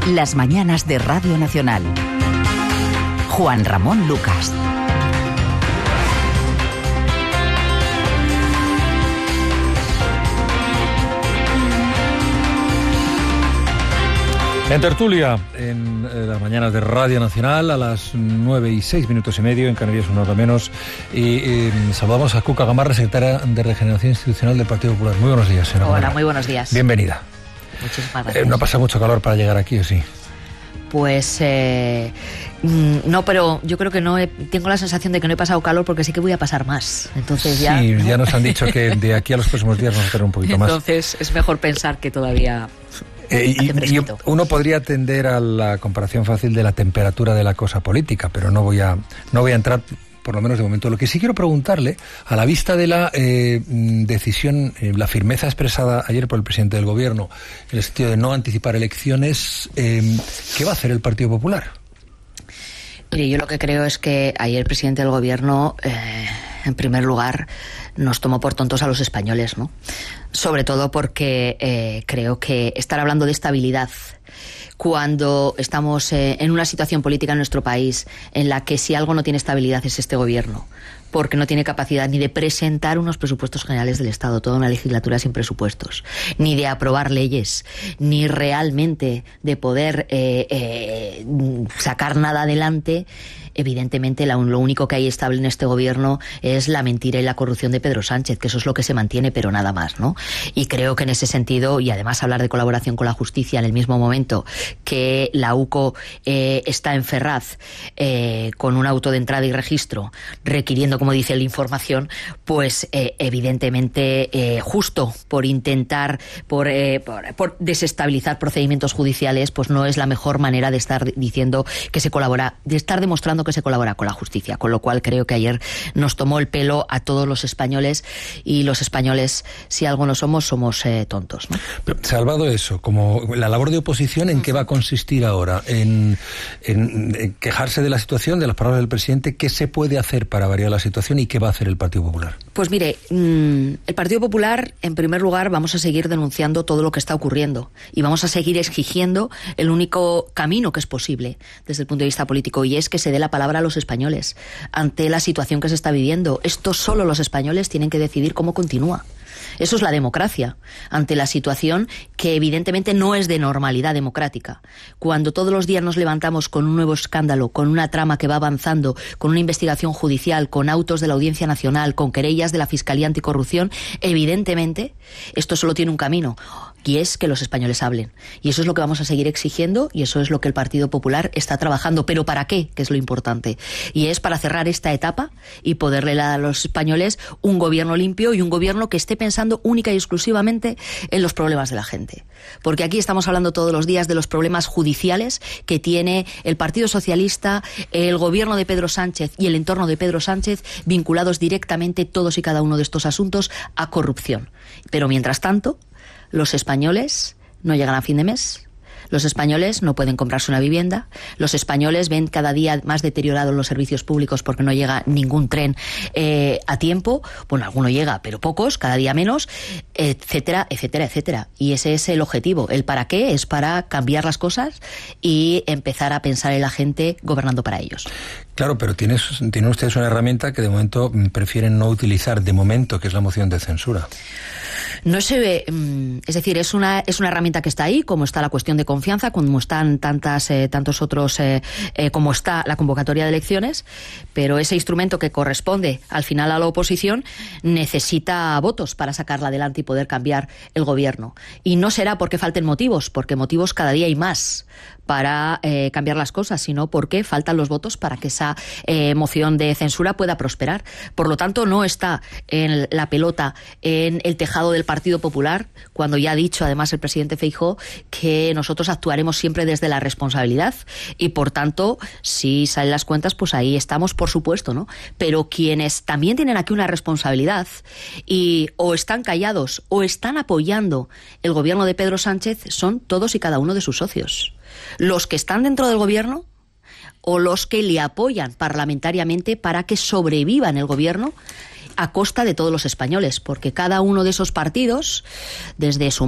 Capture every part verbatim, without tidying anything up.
Las mañanas de Radio Nacional. Juan Ramón Lucas. En tertulia, en eh, las mañanas de Radio Nacional, a las nueve y seis minutos y medio, en Canarias una hora menos, y eh, saludamos a Cuca Gamarra, secretaria de Regeneración Institucional del Partido Popular. Muy buenos días, señora Hola, Gamarra. Muy buenos días. Bienvenida. Muchísimas gracias. Eh, ¿No pasa mucho calor para llegar aquí, o sí? Pues eh, no, pero yo creo que no he, tengo la sensación de que no he pasado calor porque sí que voy a pasar más. Entonces ya. Sí, ya nos han dicho que de aquí a los próximos días vamos a tener un poquito más. Entonces es mejor pensar que todavía. Eh, y, y uno podría tender a la comparación fácil de la temperatura de la cosa política, pero no voy a no voy a entrar, por lo menos de momento. Lo que sí quiero preguntarle, a la vista de la eh, decisión, eh, la firmeza expresada ayer por el presidente del Gobierno, en el sentido de no anticipar elecciones, eh, ¿qué va a hacer el Partido Popular? Mire, yo lo que creo es que ayer el presidente del Gobierno, eh, en primer lugar, nos tomó por tontos a los españoles, ¿no? Sobre todo porque eh, creo que estar hablando de estabilidad cuando estamos eh, en una situación política en nuestro país en la que si algo no tiene estabilidad es este gobierno, porque no tiene capacidad ni de presentar unos presupuestos generales del Estado, toda una legislatura sin presupuestos, ni de aprobar leyes, ni realmente de poder eh, eh, sacar nada adelante. Evidentemente, lo único que hay estable en este gobierno es la mentira y la corrupción de Pedro Sánchez, que eso es lo que se mantiene, pero nada más, ¿no? Y creo que en ese sentido, y además hablar de colaboración con la justicia en el mismo momento que la U C O eh, está en Ferraz eh, con un auto de entrada y registro, requiriendo, como dice la información, pues eh, evidentemente eh, justo por intentar, por, eh, por, por desestabilizar procedimientos judiciales, pues no es la mejor manera de estar diciendo que se colabora, de estar demostrando que se colabora con la justicia, con lo cual creo que ayer nos tomó el pelo a todos los españoles, y los españoles, si algo no somos, somos eh, tontos, ¿no? Pero, salvado eso, como la labor de oposición, ¿en qué va a consistir ahora? ¿En, en, en quejarse de la situación, de las palabras del presidente? ¿Qué se puede hacer para variar la situación y qué va a hacer el Partido Popular? Pues mire, mmm, el Partido Popular, en primer lugar, vamos a seguir denunciando todo lo que está ocurriendo y vamos a seguir exigiendo el único camino que es posible desde el punto de vista político, y es que se dé la palabra a los españoles ante la situación que se está viviendo. Esto solo los españoles tienen que decidir cómo continúa. Eso es la democracia, ante la situación que evidentemente no es de normalidad democrática. Cuando todos los días nos levantamos con un nuevo escándalo, con una trama que va avanzando, con una investigación judicial, con autos de la Audiencia Nacional, con querellas de la Fiscalía Anticorrupción, evidentemente esto solo tiene un camino, y es que los españoles hablen. Y eso es lo que vamos a seguir exigiendo, y eso es lo que el Partido Popular está trabajando. ¿Pero para qué? Que es lo importante. Y es para cerrar esta etapa y poderle dar a los españoles un gobierno limpio y un gobierno que esté pensando única y exclusivamente en los problemas de la gente. Porque aquí estamos hablando todos los días de los problemas judiciales que tiene el Partido Socialista, el gobierno de Pedro Sánchez y el entorno de Pedro Sánchez, vinculados directamente todos y cada uno de estos asuntos a corrupción. Pero mientras tanto, los españoles no llegan a fin de mes. Los españoles no pueden comprarse una vivienda. Los españoles ven cada día más deteriorados los servicios públicos porque no llega ningún tren eh, a tiempo. Bueno, alguno llega, pero pocos, cada día menos, etcétera, etcétera, etcétera. Y ese es el objetivo. El para qué es para cambiar las cosas y empezar a pensar en la gente gobernando para ellos. Claro, pero tienes, tienen ustedes una herramienta que de momento prefieren no utilizar, de momento, que es la moción de censura. No se ve, es decir, es una es una herramienta que está ahí, como está la cuestión de confianza, como están tantas eh, tantos otros, eh, eh, como está la convocatoria de elecciones, pero ese instrumento que corresponde al final a la oposición necesita votos para sacarla adelante y poder cambiar el gobierno. Y no será porque falten motivos, porque motivos cada día hay más para eh, cambiar las cosas, sino porque faltan los votos para que esa eh, moción de censura pueda prosperar. Por lo tanto, no está en la pelota en el tejado del Partido Popular, cuando ya ha dicho además el presidente Feijóo que nosotros actuaremos siempre desde la responsabilidad, y por tanto, si salen las cuentas, pues ahí estamos, por supuesto, ¿no? Pero quienes también tienen aquí una responsabilidad y o están callados o están apoyando el gobierno de Pedro Sánchez son todos y cada uno de sus socios. Los que están dentro del gobierno o los que le apoyan parlamentariamente para que sobreviva en el gobierno a costa de todos los españoles, porque cada uno de esos partidos, desde Sumar,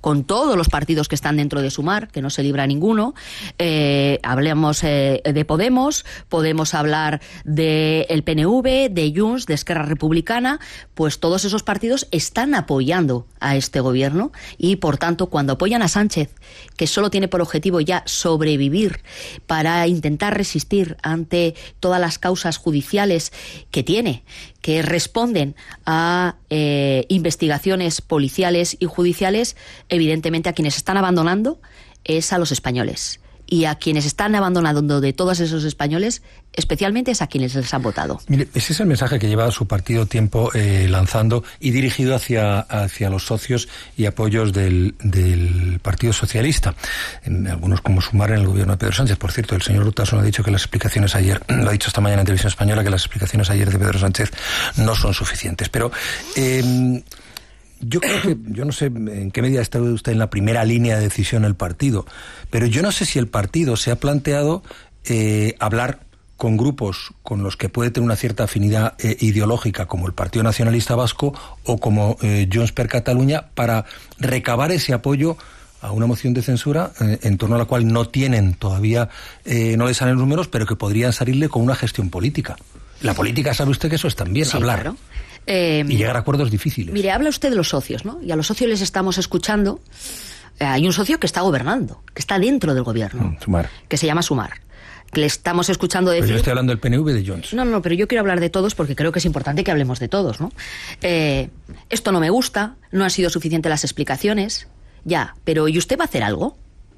con todos los partidos que están dentro de Sumar, que no se libra ninguno. Eh, hablemos eh, de Podemos, podemos hablar del P N V, de Junts, de Esquerra Republicana, pues todos esos partidos están apoyando a este gobierno y, por tanto, cuando apoyan a Sánchez, que solo tiene por objetivo ya sobrevivir para intentar resistir ante todas las causas judiciales que tiene, que responden a eh, investigaciones policiales y judiciales, evidentemente a quienes están abandonando es a los españoles. Y a quienes están abandonando de todos esos españoles, especialmente es a quienes les han votado. Mire, ese es el mensaje que lleva su partido tiempo eh, lanzando y dirigido hacia, hacia los socios y apoyos del, del Partido Socialista. En algunos como Sumar en el gobierno de Pedro Sánchez. Por cierto, el señor Urtasun ha dicho que las explicaciones ayer, lo ha dicho esta mañana en Televisión Española, que las explicaciones ayer de Pedro Sánchez no son suficientes. Pero eh, yo creo que, yo no sé en qué medida está usted en la primera línea de decisión del partido, pero yo no sé si el partido se ha planteado eh, hablar con grupos con los que puede tener una cierta afinidad eh, ideológica, como el Partido Nacionalista Vasco o como eh, Junts per Catalunya, para recabar ese apoyo a una moción de censura eh, en torno a la cual no tienen todavía, eh, no les salen números, pero que podrían salirle con una gestión política. La política, sabe usted que eso es también Sí, hablar. Claro. Eh, y llegar a acuerdos difíciles. Mire, habla usted de los socios, ¿no? Y a los socios les estamos escuchando. Eh, hay un socio que está gobernando, que está dentro del gobierno, Mm, Sumar. que se llama Sumar. Le estamos escuchando decir... Pero yo estoy hablando del P N V de Junts. No, no, pero yo quiero hablar de todos porque creo que es importante que hablemos de todos, ¿no? Eh, esto no me gusta, no han sido suficientes las explicaciones, ya, pero ¿y usted va a hacer algo?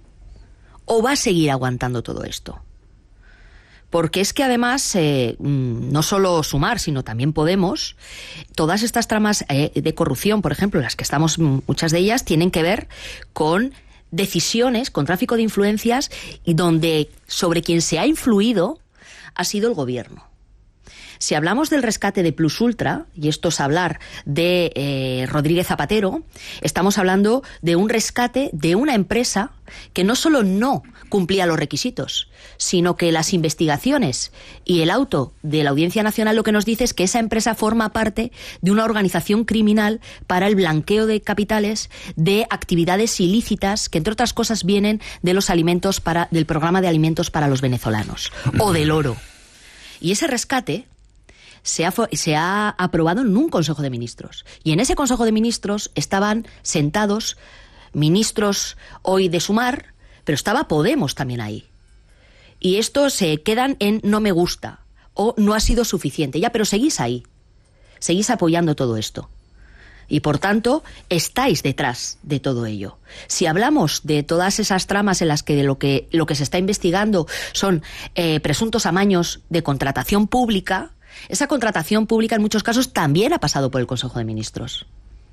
¿O va a seguir aguantando todo esto? Porque es que además, eh, no solo Sumar, sino también Podemos, todas estas tramas eh, de corrupción, por ejemplo, las que estamos, muchas de ellas, tienen que ver con decisiones, con tráfico de influencias, y donde sobre quien se ha influido ha sido el gobierno. Si hablamos del rescate de Plus Ultra, y esto es hablar de eh, Rodríguez Zapatero, estamos hablando de un rescate de una empresa que no solo no cumplía los requisitos, sino que las investigaciones y el auto de la Audiencia Nacional lo que nos dice es que esa empresa forma parte de una organización criminal para el blanqueo de capitales de actividades ilícitas que, entre otras cosas, vienen de los alimentos para, del programa de alimentos para los venezolanos, o del oro. Y ese rescate Se ha, se ha aprobado en un Consejo de Ministros. Y en ese Consejo de Ministros estaban sentados ministros hoy de Sumar, pero estaba Podemos también ahí. Y estos se quedan en no me gusta o no ha sido suficiente. Ya, pero seguís ahí. Seguís apoyando todo esto. Y por tanto, estáis detrás de todo ello. Si hablamos de todas esas tramas en las que de lo que, lo que se está investigando son eh, presuntos amaños de contratación pública, esa contratación pública en muchos casos también ha pasado por el Consejo de Ministros.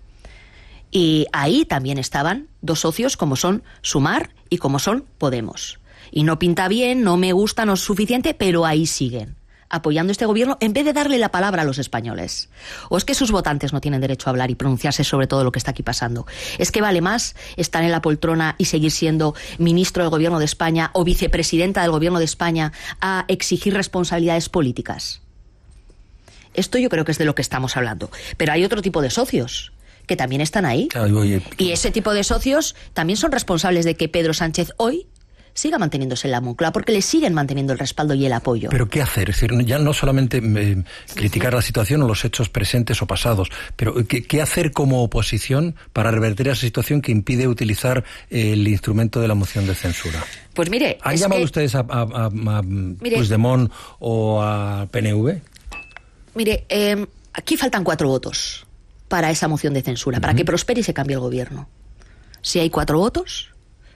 Y ahí también estaban dos socios como son Sumar y como son Podemos. Y no pinta bien, no me gusta, no es suficiente, pero ahí siguen, apoyando este gobierno en vez de darle la palabra a los españoles. ¿O es que sus votantes no tienen derecho a hablar y pronunciarse sobre todo lo que está aquí pasando? ¿Es que vale más estar en la poltrona y seguir siendo ministro del gobierno de España o vicepresidenta del gobierno de España a exigir responsabilidades políticas? Esto yo creo que es de lo que estamos hablando. Pero hay otro tipo de socios que también están ahí. Claro, oye, y ese tipo de socios también son responsables de que Pedro Sánchez hoy siga manteniéndose en la Moncloa, porque le siguen manteniendo el respaldo y el apoyo. ¿Pero qué hacer? Es decir, ya no solamente eh, criticar la situación o los hechos presentes o pasados, pero ¿qué, qué hacer como oposición para revertir esa situación que impide utilizar eh, el instrumento de la moción de censura? Pues mire... ¿Han llamado que... ustedes a, a, a, a Puigdemont o a P N V? Mire, eh, aquí faltan cuatro votos para esa moción de censura, uh-huh. para que prospere y se cambie el gobierno. Si hay cuatro votos,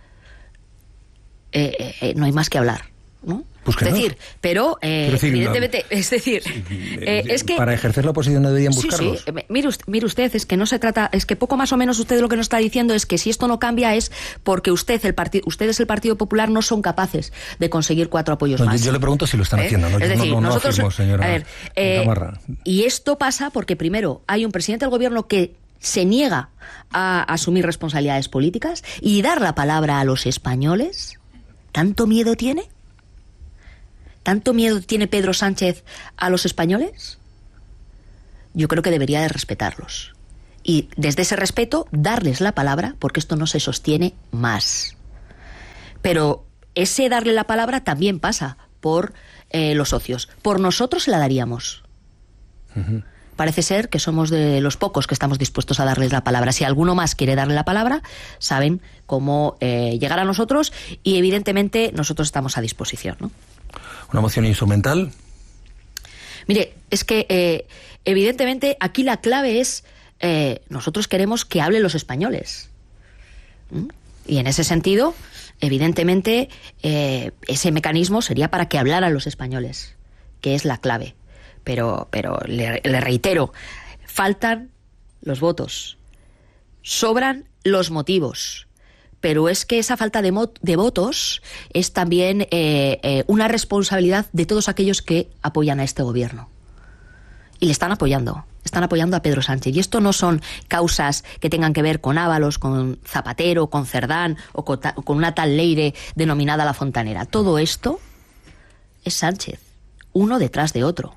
eh, eh, no hay más que hablar, ¿no? Pues que es decir, no. pero eh, decir, evidentemente, no. es decir, eh, es que... Para ejercer la oposición no deberían buscarlos. Sí, sí. Mire, usted, mire usted, es que no se trata, es que poco más o menos usted lo que nos está diciendo es que si esto no cambia es porque usted, el partido, ustedes el Partido Popular no son capaces de conseguir cuatro apoyos no, más. Yo, yo le pregunto si lo están ¿Eh? haciendo, ¿no? Es decir, no, no, nosotros, no afirmo, señora, a ver, eh, y esto pasa porque primero hay un presidente del gobierno que se niega a asumir responsabilidades políticas y dar la palabra a los españoles. ¿Tanto miedo tiene? ¿Tanto miedo tiene Pedro Sánchez a los españoles? Yo creo que debería de respetarlos Y desde ese respeto, darles la palabra, porque esto no se sostiene más. Pero ese darle la palabra también pasa por eh, los socios. Por nosotros se la daríamos. Uh-huh. Parece ser que somos de los pocos que estamos dispuestos a darles la palabra. Si alguno más quiere darle la palabra, saben cómo eh, llegar a nosotros y evidentemente nosotros estamos a disposición, ¿no? ¿Una moción instrumental? Mire, es que eh, evidentemente aquí la clave es eh, nosotros queremos que hablen los españoles. ¿Mm? Y en ese sentido, evidentemente, eh, ese mecanismo sería para que hablaran los españoles, que es la clave. Pero, pero le, le reitero, faltan los votos, sobran los motivos, pero es que esa falta de, mo- de votos es también eh, eh, una responsabilidad de todos aquellos que apoyan a este gobierno. Y le están apoyando, están apoyando a Pedro Sánchez. Y esto no son causas que tengan que ver con Ábalos, con Zapatero, con Cerdán o con, ta- con una tal Leire denominada La Fontanera. Todo esto es Sánchez, uno detrás de otro.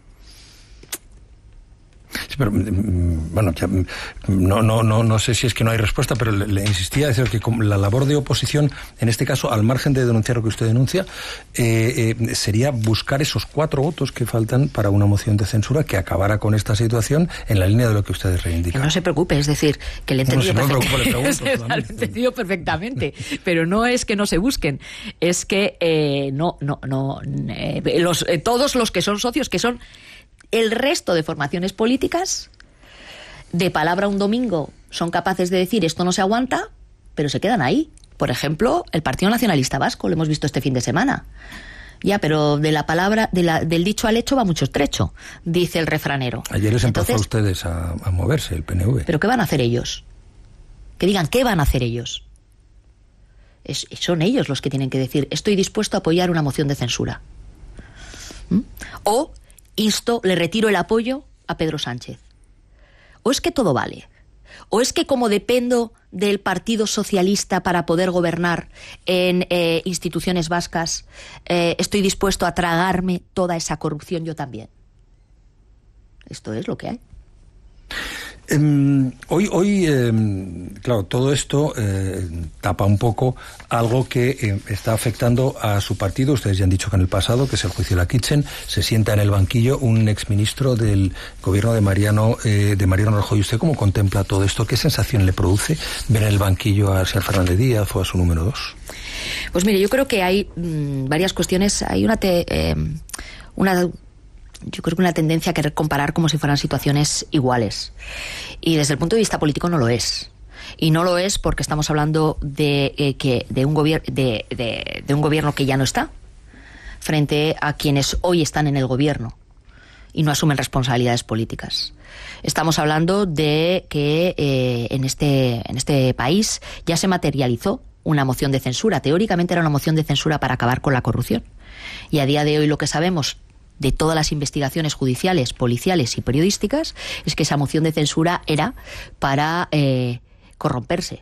Sí, pero bueno, ya, no, no, no, no sé si es que no hay respuesta, pero le, le insistía a decir que la labor de oposición, en este caso, al margen de denunciar lo que usted denuncia, eh, eh, sería buscar esos cuatro votos que faltan para una moción de censura que acabara con esta situación en la línea de lo que ustedes reivindican. Que no se preocupe, es decir, que le he entendido, no, si no perfect- me preocupo, le pregunto, lo he entendido perfectamente, pero no es que no se busquen, es que eh, no, no, no, eh, los, eh, todos los que son socios, que son el resto de formaciones políticas, de palabra un domingo son capaces de decir esto no se aguanta, pero se quedan ahí. Por ejemplo, el Partido Nacionalista Vasco, lo hemos visto este fin de semana. Ya, pero de la palabra, de la, del dicho al hecho va mucho trecho, dice el refranero. Ayer les empezó Entonces, a ustedes a, a moverse el P N V. ¿Pero qué van a hacer ellos? Que digan, ¿qué van a hacer ellos? Es, son ellos los que tienen que decir, estoy dispuesto a apoyar una moción de censura. ¿Mm? O insto, le retiro el apoyo a Pedro Sánchez. O es que todo vale. O es que como dependo del Partido Socialista para poder gobernar en eh, instituciones vascas, eh, estoy dispuesto a tragarme toda esa corrupción yo también. Esto es lo que hay. Eh, hoy, hoy eh, claro, todo esto eh, tapa un poco algo que eh, está afectando a su partido. Ustedes ya han dicho que en el pasado, que es el juicio de la Kitchen, se sienta en el banquillo un exministro del gobierno de Mariano eh, de Mariano Rajoy. ¿Usted cómo contempla todo esto? ¿Qué sensación le produce ver en el banquillo al señor Fernández Díaz o a su número dos? Pues mire, yo creo que hay mmm, varias cuestiones. Hay una... Te, eh, una Yo creo que una tendencia a querer comparar como si fueran situaciones iguales. Y desde el punto de vista político no lo es. Y no lo es porque estamos hablando de, eh, que, de, un, gobier- de, de, de un gobierno que ya no está, frente a quienes hoy están en el gobierno y no asumen responsabilidades políticas. Estamos hablando de que eh, en, este, en este país ya se materializó una moción de censura. Teóricamente era una moción de censura para acabar con la corrupción. Y a día de hoy lo que sabemos de todas las investigaciones judiciales, policiales y periodísticas, es que esa moción de censura era para eh, corromperse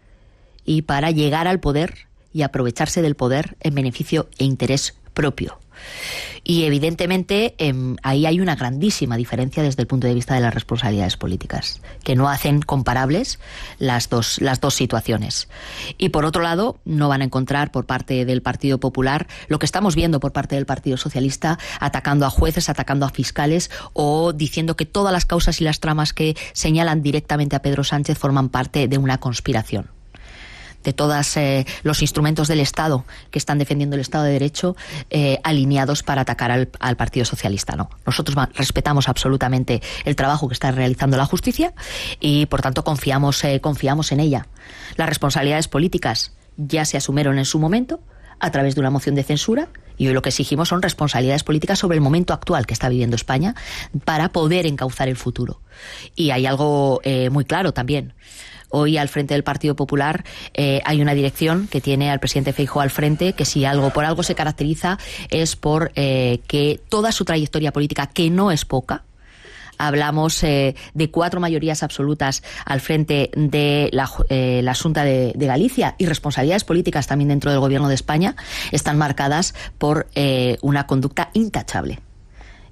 y para llegar al poder y aprovecharse del poder en beneficio e interés propio. Y evidentemente eh, ahí hay una grandísima diferencia desde el punto de vista de las responsabilidades políticas, que no hacen comparables las dos, las dos situaciones. Y por otro lado, no van a encontrar por parte del Partido Popular lo que estamos viendo por parte del Partido Socialista, atacando a jueces, atacando a fiscales o diciendo que todas las causas y las tramas que señalan directamente a Pedro Sánchez forman parte de una conspiración. De todos eh, los instrumentos del Estado que están defendiendo el Estado de Derecho eh, alineados para atacar al, al Partido Socialista. No, nosotros respetamos absolutamente el trabajo que está realizando la justicia y, por tanto, confiamos, eh, confiamos en ella. Las responsabilidades políticas ya se asumieron en su momento a través de una moción de censura y hoy lo que exigimos son responsabilidades políticas sobre el momento actual que está viviendo España para poder encauzar el futuro. Y hay algo eh, muy claro también. Hoy al frente del Partido Popular eh, hay una dirección que tiene al presidente Feijóo al frente, que si algo por algo se caracteriza es por eh, que toda su trayectoria política, que no es poca, hablamos eh, de cuatro mayorías absolutas al frente de la, eh, la Xunta de, de Galicia y responsabilidades políticas también dentro del Gobierno de España, están marcadas por eh, una conducta intachable.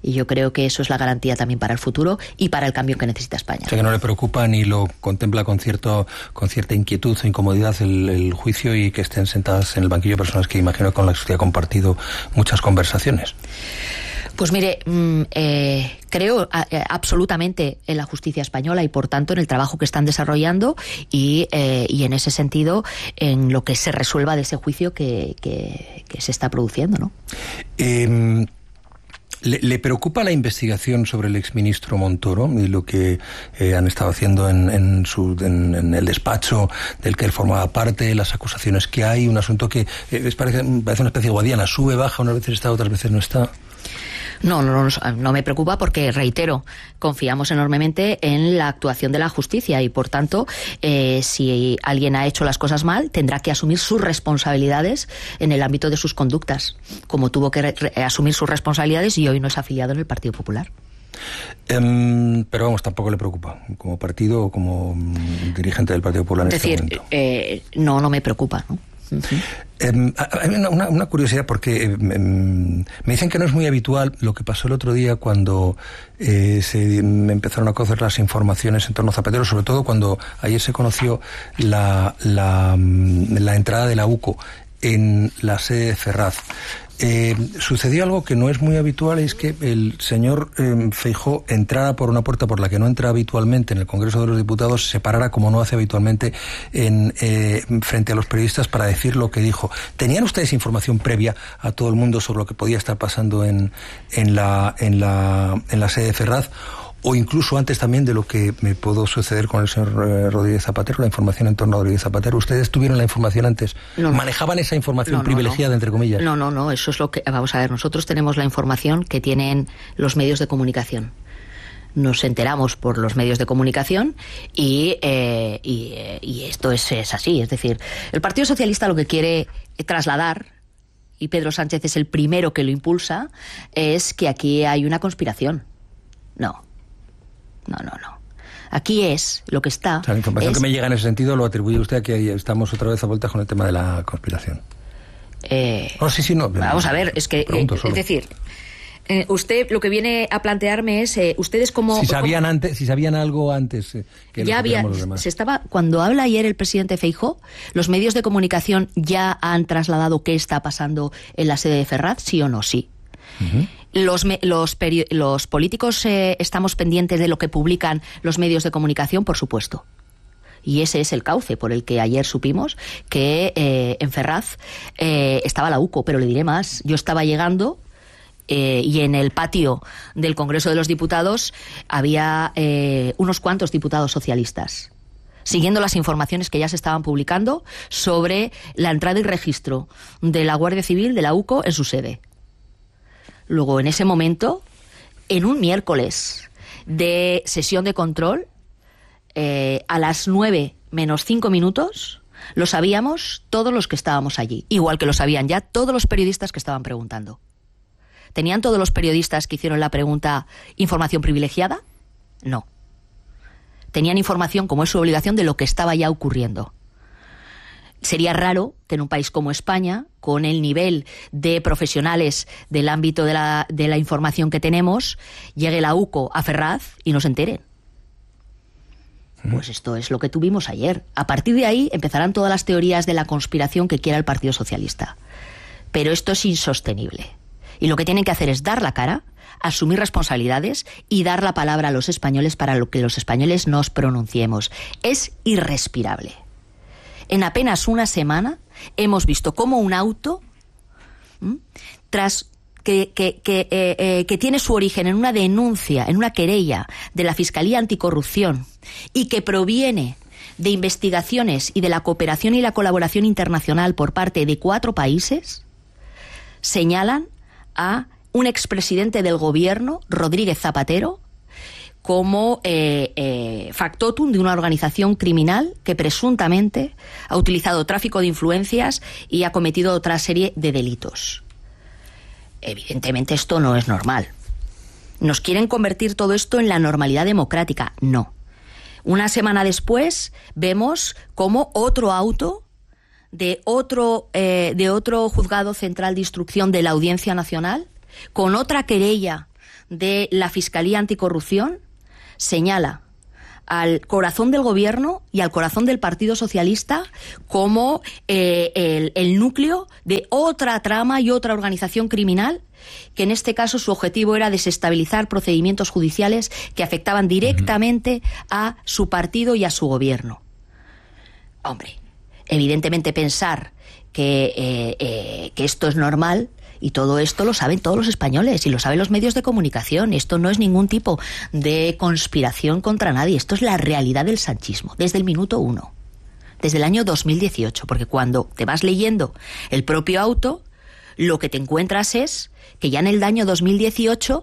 Y yo creo que eso es la garantía también para el futuro y para el cambio que necesita España. O sea, que no le preocupa ni lo contempla con cierto con cierta inquietud o incomodidad el, el juicio y que estén sentadas en el banquillo personas que imagino con las que usted ha compartido muchas conversaciones. Pues mire, eh, creo eh, absolutamente en la justicia española y por tanto en el trabajo que están desarrollando y, eh, y en ese sentido en lo que se resuelva de ese juicio que, que, que se está produciendo, ¿no? Eh, ¿le, ¿Le preocupa la investigación sobre el exministro Montoro y lo que eh, han estado haciendo en, en, su, en, en el despacho del que él formaba parte, las acusaciones que hay, un asunto que eh, les parece, parece una especie de guadiana, sube, baja, unas veces está, otras veces no está? No, no, no, no me preocupa porque, reitero, confiamos enormemente en la actuación de la justicia y, por tanto, eh, si alguien ha hecho las cosas mal, tendrá que asumir sus responsabilidades en el ámbito de sus conductas, como tuvo que re- re- asumir sus responsabilidades y hoy no es afiliado en el Partido Popular. Um, pero vamos, tampoco le preocupa, como partido o como um, dirigente del Partido Popular en es decir, este momento. Eh, no, no me preocupa, ¿no? Uh-huh. Eh, hay una, una, una curiosidad porque eh, me dicen que no es muy habitual lo que pasó el otro día cuando eh, se empezaron a conocer las informaciones en torno a Zapatero, sobre todo cuando ayer se conoció la, la, la entrada de la U C O en la sede de Ferraz. Eh, sucedió algo que no es muy habitual, es que el señor eh, Feijóo entrara por una puerta por la que no entra habitualmente en el Congreso de los Diputados, se parara como no hace habitualmente en, eh, frente a los periodistas para decir lo que dijo. ¿Tenían ustedes información previa a todo el mundo sobre lo que podía estar pasando en, en, la, en, la, en la sede de Ferraz? O incluso antes también de lo que me pudo suceder con el señor eh, Rodríguez Zapatero, la información en torno a Rodríguez Zapatero. ¿Ustedes tuvieron la información antes? No, no. ¿Manejaban esa información no, no, privilegiada, no. entre comillas? No, no, no, eso es lo que... Vamos a ver, nosotros tenemos la información que tienen los medios de comunicación. Nos enteramos por los medios de comunicación y, eh, y, eh, y esto es, es así. Es decir, el Partido Socialista lo que quiere trasladar, y Pedro Sánchez es el primero que lo impulsa, es que aquí hay una conspiración. No. No, no, no. Aquí es lo que está... O sea, la información es, que me llega en ese sentido lo atribuye usted a que estamos otra vez a vuelta con el tema de la conspiración. Eh, oh, sí, sí, no. Vamos a ver, es que... Eh, es decir, eh, usted lo que viene a plantearme es... Eh, ustedes como... Si sabían, como, antes, si sabían algo antes eh, que ya lo había, los demás. Se estaba, cuando habla ayer el presidente Feijóo, ¿los medios de comunicación ya han trasladado qué está pasando en la sede de Ferraz? ¿Sí o no? Sí. Uh-huh. Los, los, peri- los políticos eh, estamos pendientes de lo que publican los medios de comunicación, por supuesto. Y ese es el cauce por el que ayer supimos que eh, en Ferraz eh, estaba la U C O. Pero le diré más, yo estaba llegando eh, y en el patio del Congreso de los Diputados había eh, unos cuantos diputados socialistas, siguiendo las informaciones que ya se estaban publicando sobre la entrada y registro de la Guardia Civil de la U C O en su sede. Luego, en ese momento, en un miércoles de sesión de control, eh, a las nueve menos cinco minutos, lo sabíamos todos los que estábamos allí. Igual que lo sabían ya todos los periodistas que estaban preguntando. ¿Tenían todos los periodistas que hicieron la pregunta información privilegiada? No. Tenían información, como es su obligación, de lo que estaba ya ocurriendo. Sería raro que en un país como España, con el nivel de profesionales del ámbito de la, de la información que tenemos, llegue la U C O a Ferraz y no se enteren. Pues esto es lo que tuvimos ayer. A partir de ahí empezarán todas las teorías de la conspiración que quiera el Partido Socialista. Pero esto es insostenible. Y lo que tienen que hacer es dar la cara, asumir responsabilidades y dar la palabra a los españoles para lo que los españoles nos pronunciemos. Es irrespirable. En apenas una semana hemos visto cómo un auto, ¿m? tras que, que, que, eh, eh, que tiene su origen en una denuncia, en una querella de la Fiscalía Anticorrupción y que proviene de investigaciones y de la cooperación y la colaboración internacional por parte de cuatro países, señalan a un expresidente del gobierno, Rodríguez Zapatero, como eh, eh, factotum de una organización criminal que presuntamente ha utilizado tráfico de influencias y ha cometido otra serie de delitos. Evidentemente esto no es normal. ¿Nos quieren convertir todo esto en la normalidad democrática? No. Una semana después vemos cómo otro auto de otro, eh, de otro juzgado central de instrucción de la Audiencia Nacional, con otra querella de la Fiscalía Anticorrupción señala al corazón del gobierno y al corazón del Partido Socialista como eh, el, el núcleo de otra trama y otra organización criminal, que en este caso su objetivo era desestabilizar procedimientos judiciales que afectaban directamente a su partido y a su gobierno. Hombre, evidentemente pensar que, eh, eh, que esto es normal, y todo esto lo saben todos los españoles y lo saben los medios de comunicación. Esto no es ningún tipo de conspiración contra nadie. Esto es la realidad del sanchismo, desde el minuto uno, desde el año dos mil dieciocho, porque cuando te vas leyendo el propio auto, lo que te encuentras es que ya en el año dos mil dieciocho,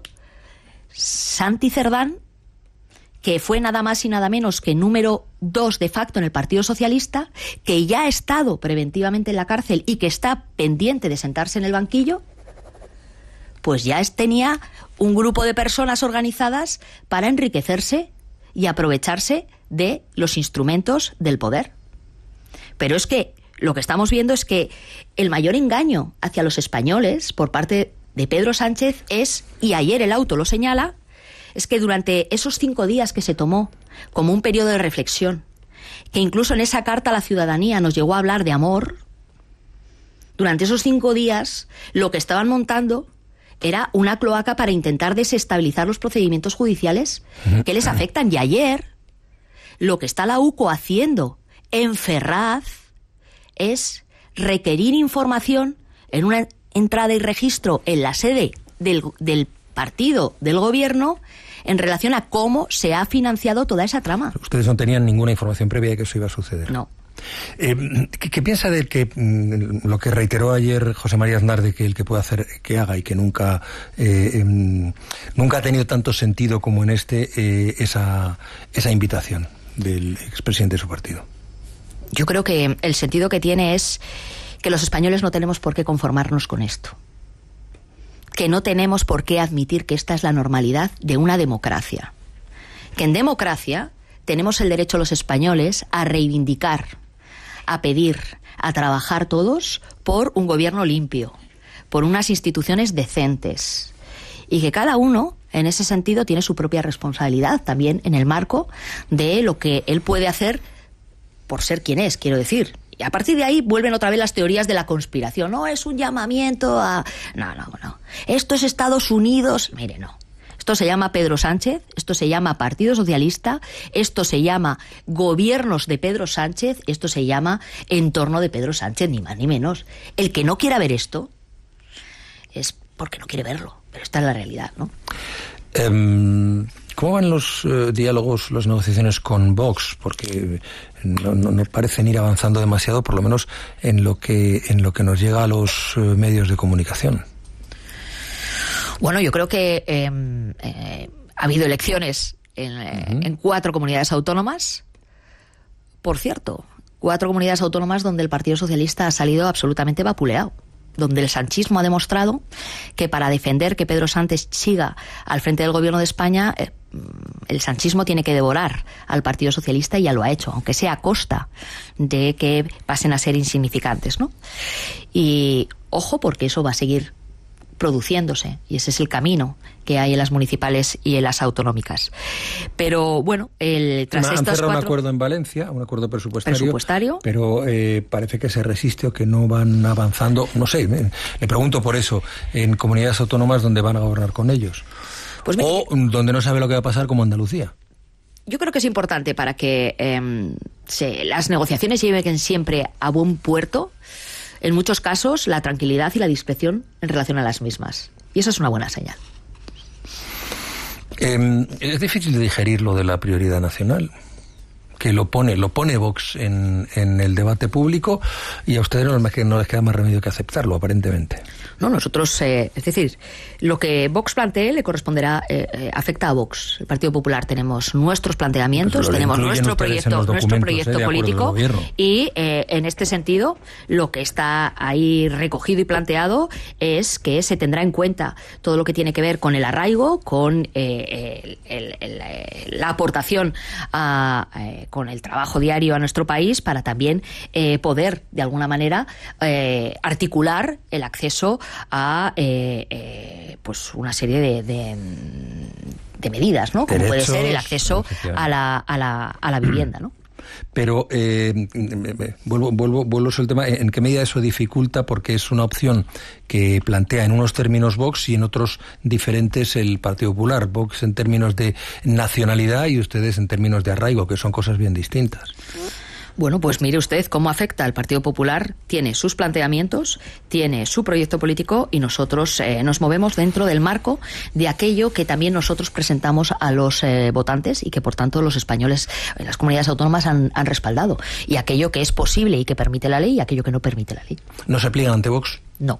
Santi Cerdán, que fue nada más y nada menos que número dos de facto en el Partido Socialista, que ya ha estado preventivamente en la cárcel y que está pendiente de sentarse en el banquillo, pues ya tenía un grupo de personas organizadas para enriquecerse y aprovecharse de los instrumentos del poder. Pero es que lo que estamos viendo es que el mayor engaño hacia los españoles por parte de Pedro Sánchez es, y ayer el auto lo señala, es que durante esos cinco días que se tomó como un periodo de reflexión, que incluso en esa carta a la ciudadanía nos llegó a hablar de amor, durante esos cinco días lo que estaban montando era una cloaca para intentar desestabilizar los procedimientos judiciales que les afectan. Y ayer lo que está la U C O haciendo en Ferraz es requerir información en una entrada y registro en la sede del, del partido del gobierno en relación a cómo se ha financiado toda esa trama. Ustedes no tenían ninguna información previa de que eso iba a suceder. No. Eh, ¿qué, ¿Qué piensa de que mm, lo que reiteró ayer José María Aznar, de que el que puede hacer, que haga, y que nunca eh, eh, nunca ha tenido tanto sentido como en este eh, esa, esa invitación del expresidente de su partido? Yo creo que el sentido que tiene es que los españoles no tenemos por qué conformarnos con esto. Que no tenemos por qué admitir que esta es la normalidad de una democracia. Que en democracia tenemos el derecho los españoles a reivindicar, a pedir, a trabajar todos por un gobierno limpio, por unas instituciones decentes. Y que cada uno, en ese sentido, tiene su propia responsabilidad también en el marco de lo que él puede hacer por ser quien es, quiero decir. Y a partir de ahí vuelven otra vez las teorías de la conspiración. No, es un llamamiento a... No, no, no. Esto es Estados Unidos. Mire, no. Esto se llama Pedro Sánchez, esto se llama Partido Socialista, esto se llama gobiernos de Pedro Sánchez, esto se llama entorno de Pedro Sánchez, ni más ni menos. El que no quiera ver esto es porque no quiere verlo, pero esta es la realidad, ¿no? Um... ¿Cómo van los eh, diálogos, las negociaciones con Vox? Porque no, no, no parecen ir avanzando demasiado, por lo menos en lo que en lo que nos llega a los eh, medios de comunicación. Bueno, yo creo que eh, eh, ha habido elecciones en, eh, uh-huh. en cuatro comunidades autónomas. Por cierto, cuatro comunidades autónomas donde el Partido Socialista ha salido absolutamente vapuleado, donde el sanchismo ha demostrado que para defender que Pedro Sánchez siga al frente del gobierno de España, eh, el sanchismo tiene que devorar al Partido Socialista, y ya lo ha hecho, aunque sea a costa de que pasen a ser insignificantes, ¿no? Y ojo, porque eso va a seguir produciéndose, y ese es el camino que hay en las municipales y en las autonómicas. Pero bueno, el tras han estos cerrado cuatro... un acuerdo en Valencia, un acuerdo presupuestario, presupuestario. pero eh, parece que se resiste o que no van avanzando. No sé, me, le pregunto por eso, en comunidades autónomas donde van a gobernar con ellos. Pues mire, o donde no sabe lo que va a pasar, como Andalucía. Yo creo que es importante para que eh, se, las negociaciones lleguen siempre a buen puerto, en muchos casos, la tranquilidad y la discreción en relación a las mismas. Y eso es una buena señal. Eh, es difícil de digerir lo de la prioridad nacional, que lo pone lo pone Vox en, en el debate público, y a ustedes no les, no les queda más remedio que aceptarlo, aparentemente. No, nosotros, eh, es decir, lo que Vox plantee le corresponderá, eh, eh, afecta a Vox. El Partido Popular tenemos nuestros planteamientos, pues tenemos nuestro proyecto, nuestro proyecto eh, político, y eh, en este sentido lo que está ahí recogido y planteado es que se tendrá en cuenta todo lo que tiene que ver con el arraigo, con eh, el, el, el, la aportación a, eh, con el trabajo diario a nuestro país para también eh, poder, de alguna manera, eh, articular el acceso a eh, eh, pues una serie de, de, de medidas, ¿no? Como Derechos, puede ser el acceso a la, a la, a la vivienda, ¿no? Pero eh, vuelvo, vuelvo, vuelvo sobre el tema, ¿en qué medida eso dificulta? Porque es una opción que plantea en unos términos Vox y en otros diferentes el Partido Popular. Vox en términos de nacionalidad y ustedes en términos de arraigo, que son cosas bien distintas. Bueno, pues mire usted cómo afecta al Partido Popular. Tiene sus planteamientos, tiene su proyecto político y nosotros eh, nos movemos dentro del marco de aquello que también nosotros presentamos a los eh, votantes y que, por tanto, los españoles en las comunidades autónomas han, han respaldado. Y aquello que es posible y que permite la ley y aquello que no permite la ley. ¿No se pliegan ante Vox? No.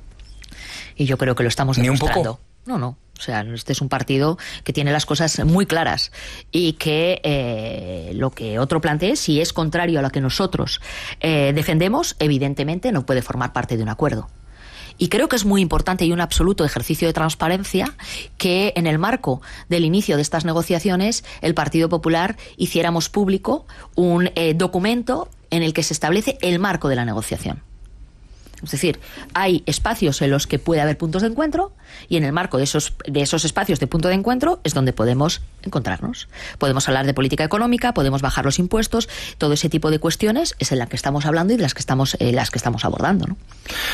Y yo creo que lo estamos demostrando. ¿Ni un poco? No, no. O sea, este es un partido que tiene las cosas muy claras y que eh, lo que otro plantee, si es contrario a lo que nosotros eh, defendemos, evidentemente no puede formar parte de un acuerdo. Y creo que es muy importante y un absoluto ejercicio de transparencia que en el marco del inicio de estas negociaciones el Partido Popular hiciéramos público un eh, documento en el que se establece el marco de la negociación. Es decir, hay espacios en los que puede haber puntos de encuentro y en el marco de esos, de esos espacios de punto de encuentro es donde podemos encontrarnos. Podemos hablar de política económica, podemos bajar los impuestos, todo ese tipo de cuestiones es en la que estamos hablando y de las que estamos, eh, las que estamos abordando, ¿no?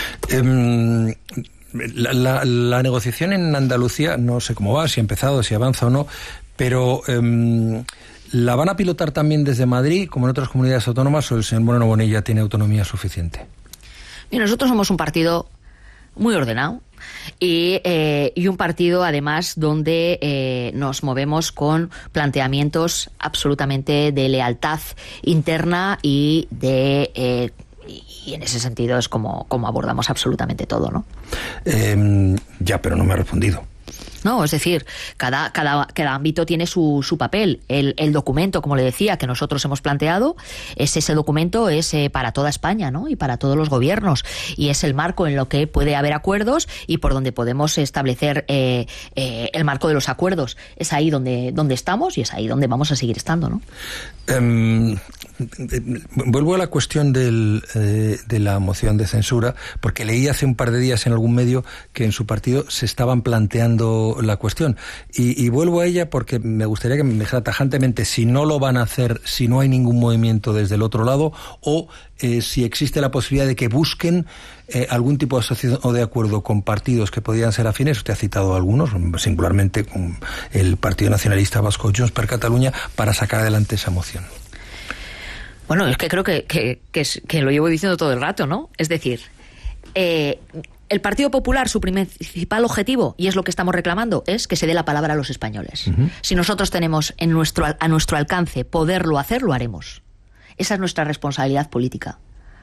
Um... La, la, la negociación en Andalucía, no sé cómo va, si ha empezado, si avanza o no, pero um, ¿la van a pilotar también desde Madrid, como en otras comunidades autónomas, o el señor Moreno Bonilla tiene autonomía suficiente? Y nosotros somos un partido muy ordenado y, eh, y un partido, además, donde eh, nos movemos con planteamientos absolutamente de lealtad interna y de... Eh, y en ese sentido es como, como abordamos absolutamente todo, ¿no? Eh, ya, pero no me ha respondido. No, es decir, cada, cada, cada ámbito tiene su, su papel. El, el documento, como le decía, que nosotros hemos planteado, es ese documento es eh, para toda España, ¿no? Y para todos los gobiernos. Y es el marco en lo que puede haber acuerdos y por donde podemos establecer eh, eh, el marco de los acuerdos. Es ahí donde, donde estamos y es ahí donde vamos a seguir estando, ¿no? Um, vuelvo a la cuestión del, eh, de la moción de censura, porque leí hace un par de días en algún medio que en su partido se estaban planteando la cuestión. Y, y vuelvo a ella porque me gustaría que me dijera tajantemente si no lo van a hacer, si no hay ningún movimiento desde el otro lado, o eh, si existe la posibilidad de que busquen eh, algún tipo de asociación o de acuerdo con partidos que podrían ser afines. Usted ha citado algunos, singularmente con el Partido Nacionalista Vasco, Junts per Catalunya, para sacar adelante esa moción. Bueno, es que creo que, que, que, es, que lo llevo diciendo todo el rato, ¿no? Es decir, eh, el Partido Popular, su principal objetivo, y es lo que estamos reclamando, es que se dé la palabra a los españoles. Uh-huh. Si nosotros tenemos en nuestro, a nuestro alcance poderlo hacer, lo haremos. Esa es nuestra responsabilidad política.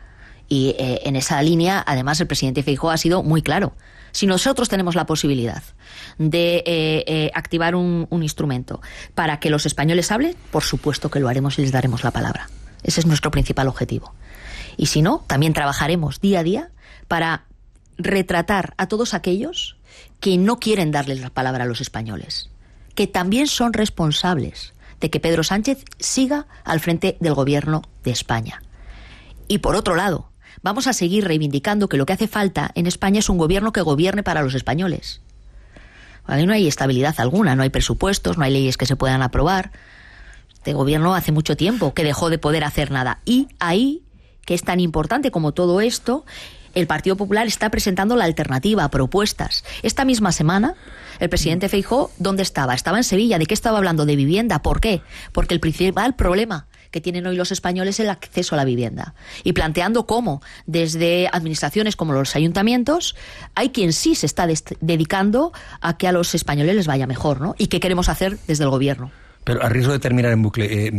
Y eh, en esa línea, además, el presidente Feijóo ha sido muy claro. Si nosotros tenemos la posibilidad de eh, eh, activar un, un instrumento para que los españoles hablen, por supuesto que lo haremos y les daremos la palabra. Ese es nuestro principal objetivo. Y si no, también trabajaremos día a día para retratar a todos aquellos que no quieren darles la palabra a los españoles, que también son responsables de que Pedro Sánchez siga al frente del gobierno de España. Y por otro lado, vamos a seguir reivindicando que lo que hace falta en España es un gobierno que gobierne para los españoles. Ahí no hay estabilidad alguna, no hay presupuestos, no hay leyes que se puedan aprobar. Este gobierno hace mucho tiempo que dejó de poder hacer nada. Y ahí, que es tan importante como todo esto, el Partido Popular está presentando la alternativa, propuestas. Esta misma semana, el presidente Feijóo, ¿dónde estaba? Estaba en Sevilla. ¿De qué estaba hablando? De vivienda. ¿Por qué? Porque el principal problema que tienen hoy los españoles es el acceso a la vivienda. Y planteando cómo, desde administraciones como los ayuntamientos, hay quien sí se está dedicando a que a los españoles les vaya mejor, ¿no? Y qué queremos hacer desde el gobierno. Pero a riesgo de terminar en bucle, eh,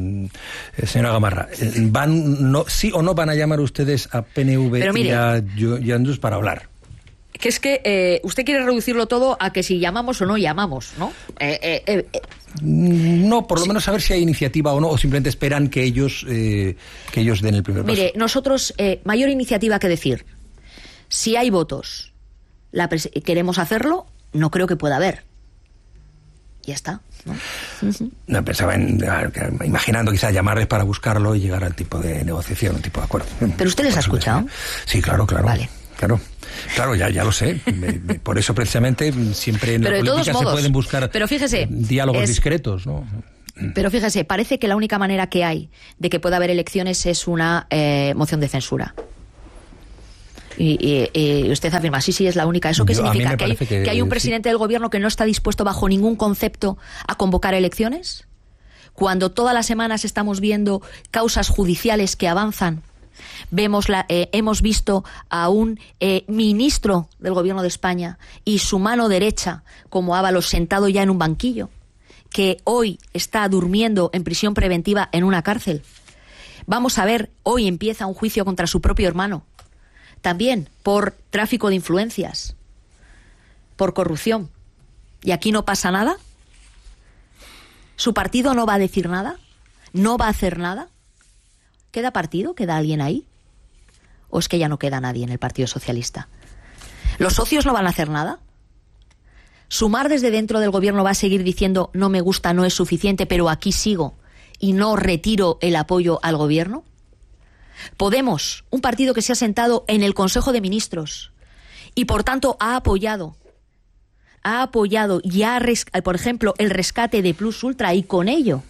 eh, señora Gamarra, eh, ¿van, no, sí o no van a llamar ustedes a P N V mire, y a Junts para hablar? Que es que eh, usted quiere reducirlo todo a que si llamamos o no llamamos, ¿no? Eh, eh, eh, eh. No, por lo menos saber si hay iniciativa o no, o simplemente esperan que ellos eh, que ellos den el primer paso. Mire, nosotros, eh, mayor iniciativa que decir. Si hay votos, la pres- queremos hacerlo, no creo que pueda haber. Ya está, ¿no? Uh-huh. No, pensaba en, imaginando quizás llamarles para buscarlo y llegar al tipo de negociación, un tipo de acuerdo. ¿Pero usted les ha escuchado? Sí, claro, claro. Vale. Claro, claro, ya, ya lo sé. Por eso precisamente siempre en pero la política modos, se pueden buscar pero fíjese, diálogos es... discretos, ¿no? Pero fíjese, parece que la única manera que hay de que pueda haber elecciones es una eh, moción de censura. Y, y, y usted afirma, sí, sí, es la única. ¿Eso qué Yo, significa? ¿Que hay, que, que hay un presidente sí. del gobierno que no está dispuesto bajo ningún concepto a convocar elecciones? Cuando todas las semanas estamos viendo causas judiciales que avanzan, vemos la, eh, hemos visto a un eh, ministro del gobierno de España y su mano derecha, como Ábalos, sentado ya en un banquillo, que hoy está durmiendo en prisión preventiva en una cárcel. Vamos a ver, hoy empieza un juicio contra su propio hermano. También por tráfico de influencias, por corrupción. ¿Y aquí no pasa nada? ¿Su partido no va a decir nada? ¿No va a hacer nada? ¿Queda partido? ¿Queda alguien ahí? ¿O es que ya no queda nadie en el Partido Socialista? ¿Los socios no van a hacer nada? ¿Sumar desde dentro del gobierno va a seguir diciendo no me gusta, no es suficiente, pero aquí sigo y no retiro el apoyo al gobierno? Podemos, un partido que se ha sentado en el Consejo de Ministros y por tanto ha apoyado, ha apoyado ya, por ejemplo, el rescate de Plus Ultra y con ello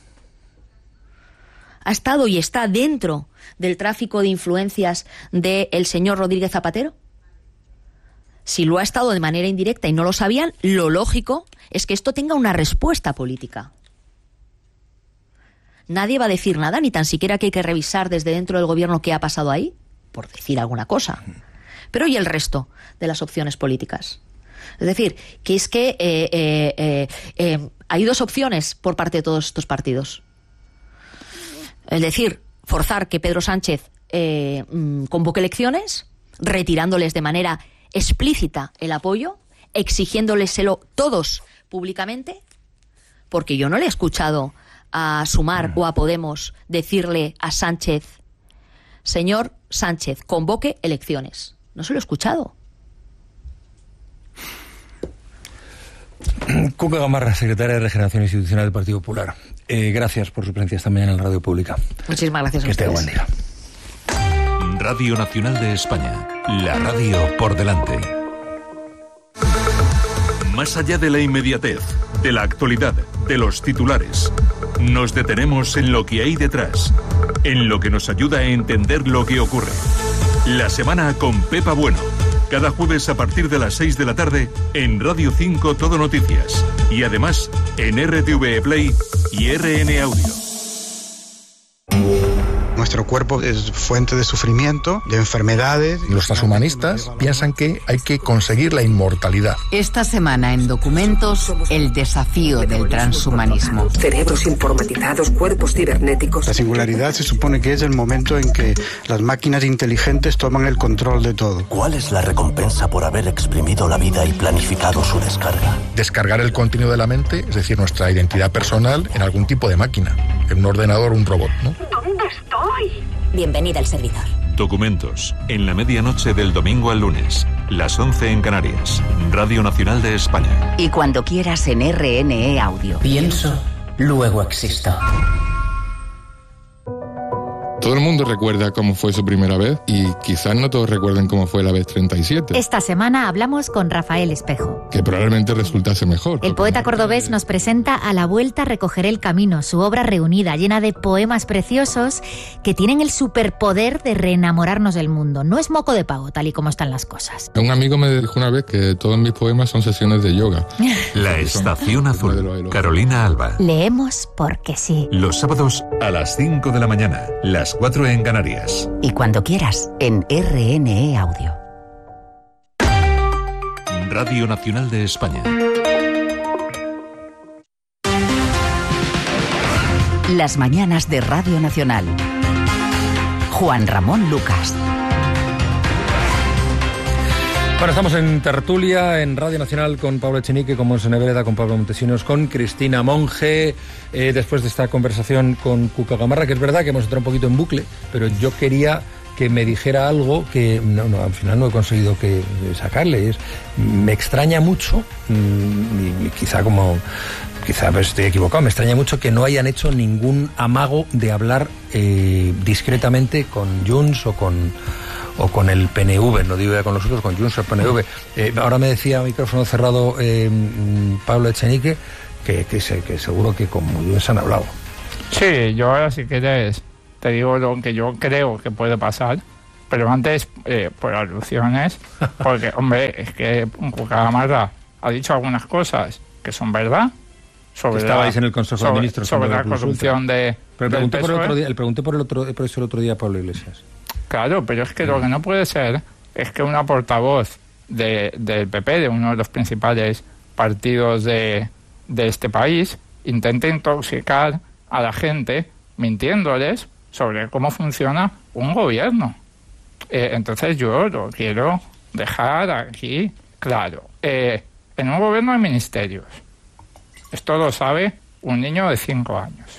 ha estado y está dentro del tráfico de influencias del señor Rodríguez Zapatero. Si lo ha estado de manera indirecta y no lo sabían, lo lógico es que esto tenga una respuesta política. Nadie va a decir nada, ni tan siquiera que hay que revisar desde dentro del gobierno qué ha pasado ahí, por decir alguna cosa. Pero ¿y el resto de las opciones políticas? Es decir, que es que eh, eh, eh, eh, hay dos opciones por parte de todos estos partidos. Es decir, forzar que Pedro Sánchez eh, convoque elecciones, retirándoles de manera explícita el apoyo, exigiéndoleselo todos públicamente, porque yo no le he escuchado a Sumar o a Podemos decirle a Sánchez, señor Sánchez, convoque elecciones. No se lo he escuchado. Cuca Gamarra, secretaria de Regeneración Institucional del Partido Popular. Eh, gracias por su presencia esta mañana en la Radio Pública. Muchísimas gracias a que ustedes. Que tenga buen día. Radio Nacional de España. La radio por delante. Más allá de la inmediatez, de la actualidad, de los titulares, nos detenemos en lo que hay detrás, en lo que nos ayuda a entender lo que ocurre. La semana con Pepa Bueno. Cada jueves a partir de las seis de la tarde en Radio cinco Todo Noticias. Y además en R T V E Play y R N Audio. Nuestro cuerpo es fuente de sufrimiento, de enfermedades. Los transhumanistas piensan que hay que conseguir la inmortalidad. Esta semana en Documentos, el desafío del transhumanismo. Cerebros informatizados, cuerpos cibernéticos. La singularidad se supone que es el momento en que las máquinas inteligentes toman el control de todo. ¿Cuál es la recompensa por haber exprimido la vida y planificado su descarga? Descargar el contenido de la mente, es decir, nuestra identidad personal, en algún tipo de máquina, en un ordenador o un robot, ¿no? ¿Dónde estoy? Bienvenida al servidor. Documentos, en la medianoche del domingo al lunes, las once en Canarias, Radio Nacional de España. Y cuando quieras en R N E Audio. Pienso, luego existo. Todo el mundo recuerda cómo fue su primera vez y quizás no todos recuerden cómo fue la vez treinta y siete. Esta semana hablamos con Rafael Espejo, que probablemente resultase mejor. El poeta cordobés nos presenta A la vuelta recogeré el camino, su obra reunida, llena de poemas preciosos que tienen el superpoder de reenamorarnos del mundo. No es moco de pavo, tal y como están las cosas. Un amigo me dijo una vez que todos mis poemas son sesiones de yoga. La Estación Azul, Carolina Alba. Leemos porque sí. Los sábados a las cinco de la mañana, las cuatro en Canarias. Y cuando quieras, en R N E Audio. Radio Nacional de España. Las mañanas de Radio Nacional. Juan Ramón Lucas. Bueno, estamos en tertulia en Radio Nacional con Pablo Echenique, con Monse Nebreda, con Pablo Montesinos, con Cristina Monge, eh, después de esta conversación con Cuca Gamarra, que es verdad que hemos entrado un poquito en bucle, pero yo quería que me dijera algo que no, no, al final no he conseguido que sacarle. Es, me extraña mucho, y, y quizá como... Quizá pues, estoy equivocado, me extraña mucho que no hayan hecho ningún amago de hablar eh, discretamente con Junts o con o con el P N V, no digo ya con los otros, con Junts o el P N V. Eh, ahora me decía a micrófono cerrado eh, Pablo Echenique que, que, se, que seguro que con Junts han hablado. Sí, yo ahora si quieres te digo lo que yo creo que puede pasar, pero antes eh, por alusiones, porque hombre, es que Cucagamarra ha dicho algunas cosas que son verdad. Sobre Estabais la, en el Consejo sobre, de Ministros sobre la corrupción de pero pregunté por el otro día, el pregunté por el otro por eso el otro día a Pablo Iglesias. Claro, pero es que lo que no puede ser es que una portavoz de, del P P, de uno de los principales partidos de, de este país, intente intoxicar a la gente mintiéndoles sobre cómo funciona un gobierno. Eh, entonces yo lo quiero dejar aquí claro. Eh, en un gobierno hay ministerios. Esto lo sabe un niño de cinco años.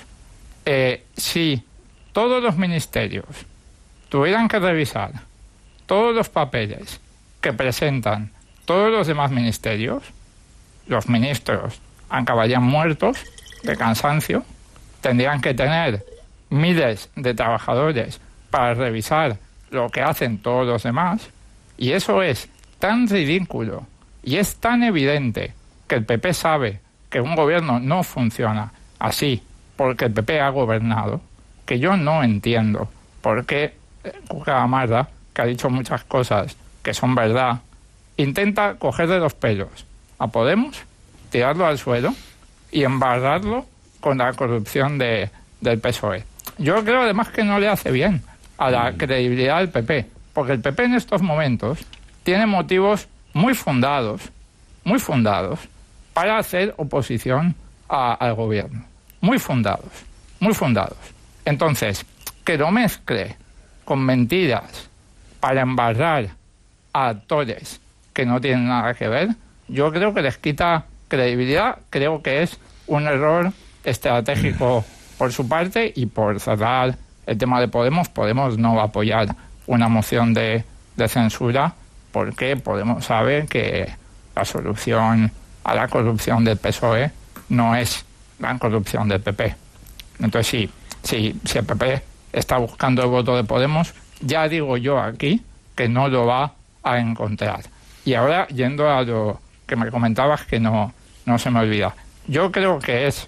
Eh, si todos los ministerios tuvieran que revisar todos los papeles que presentan todos los demás ministerios, los ministros acabarían muertos de cansancio, tendrían que tener miles de trabajadores para revisar lo que hacen todos los demás, y eso es tan ridículo y es tan evidente que el P P sabe que un gobierno no funciona así porque el P P ha gobernado, que yo no entiendo por qué Cucagamarra, que ha dicho muchas cosas que son verdad, intenta coger de los pelos a Podemos, tirarlo al suelo y embarrarlo con la corrupción de, del P S O E. Yo creo además que no le hace bien a la credibilidad del P P, porque el P P en estos momentos tiene motivos muy fundados, muy fundados, para hacer oposición a, al gobierno. Muy fundados, muy fundados. Entonces, que lo mezcle con mentiras para embarrar a actores que no tienen nada que ver, yo creo que les quita credibilidad, creo que es un error estratégico por su parte, y por cerrar el tema de Podemos, Podemos no va a apoyar una moción de, de censura porque Podemos sabe que la solución a la corrupción del P S O E no es la corrupción del P P. Entonces sí, sí, si el P P está buscando el voto de Podemos, ya digo yo aquí que no lo va a encontrar. Y ahora, yendo a lo que me comentabas, que no, no se me olvida, yo creo que es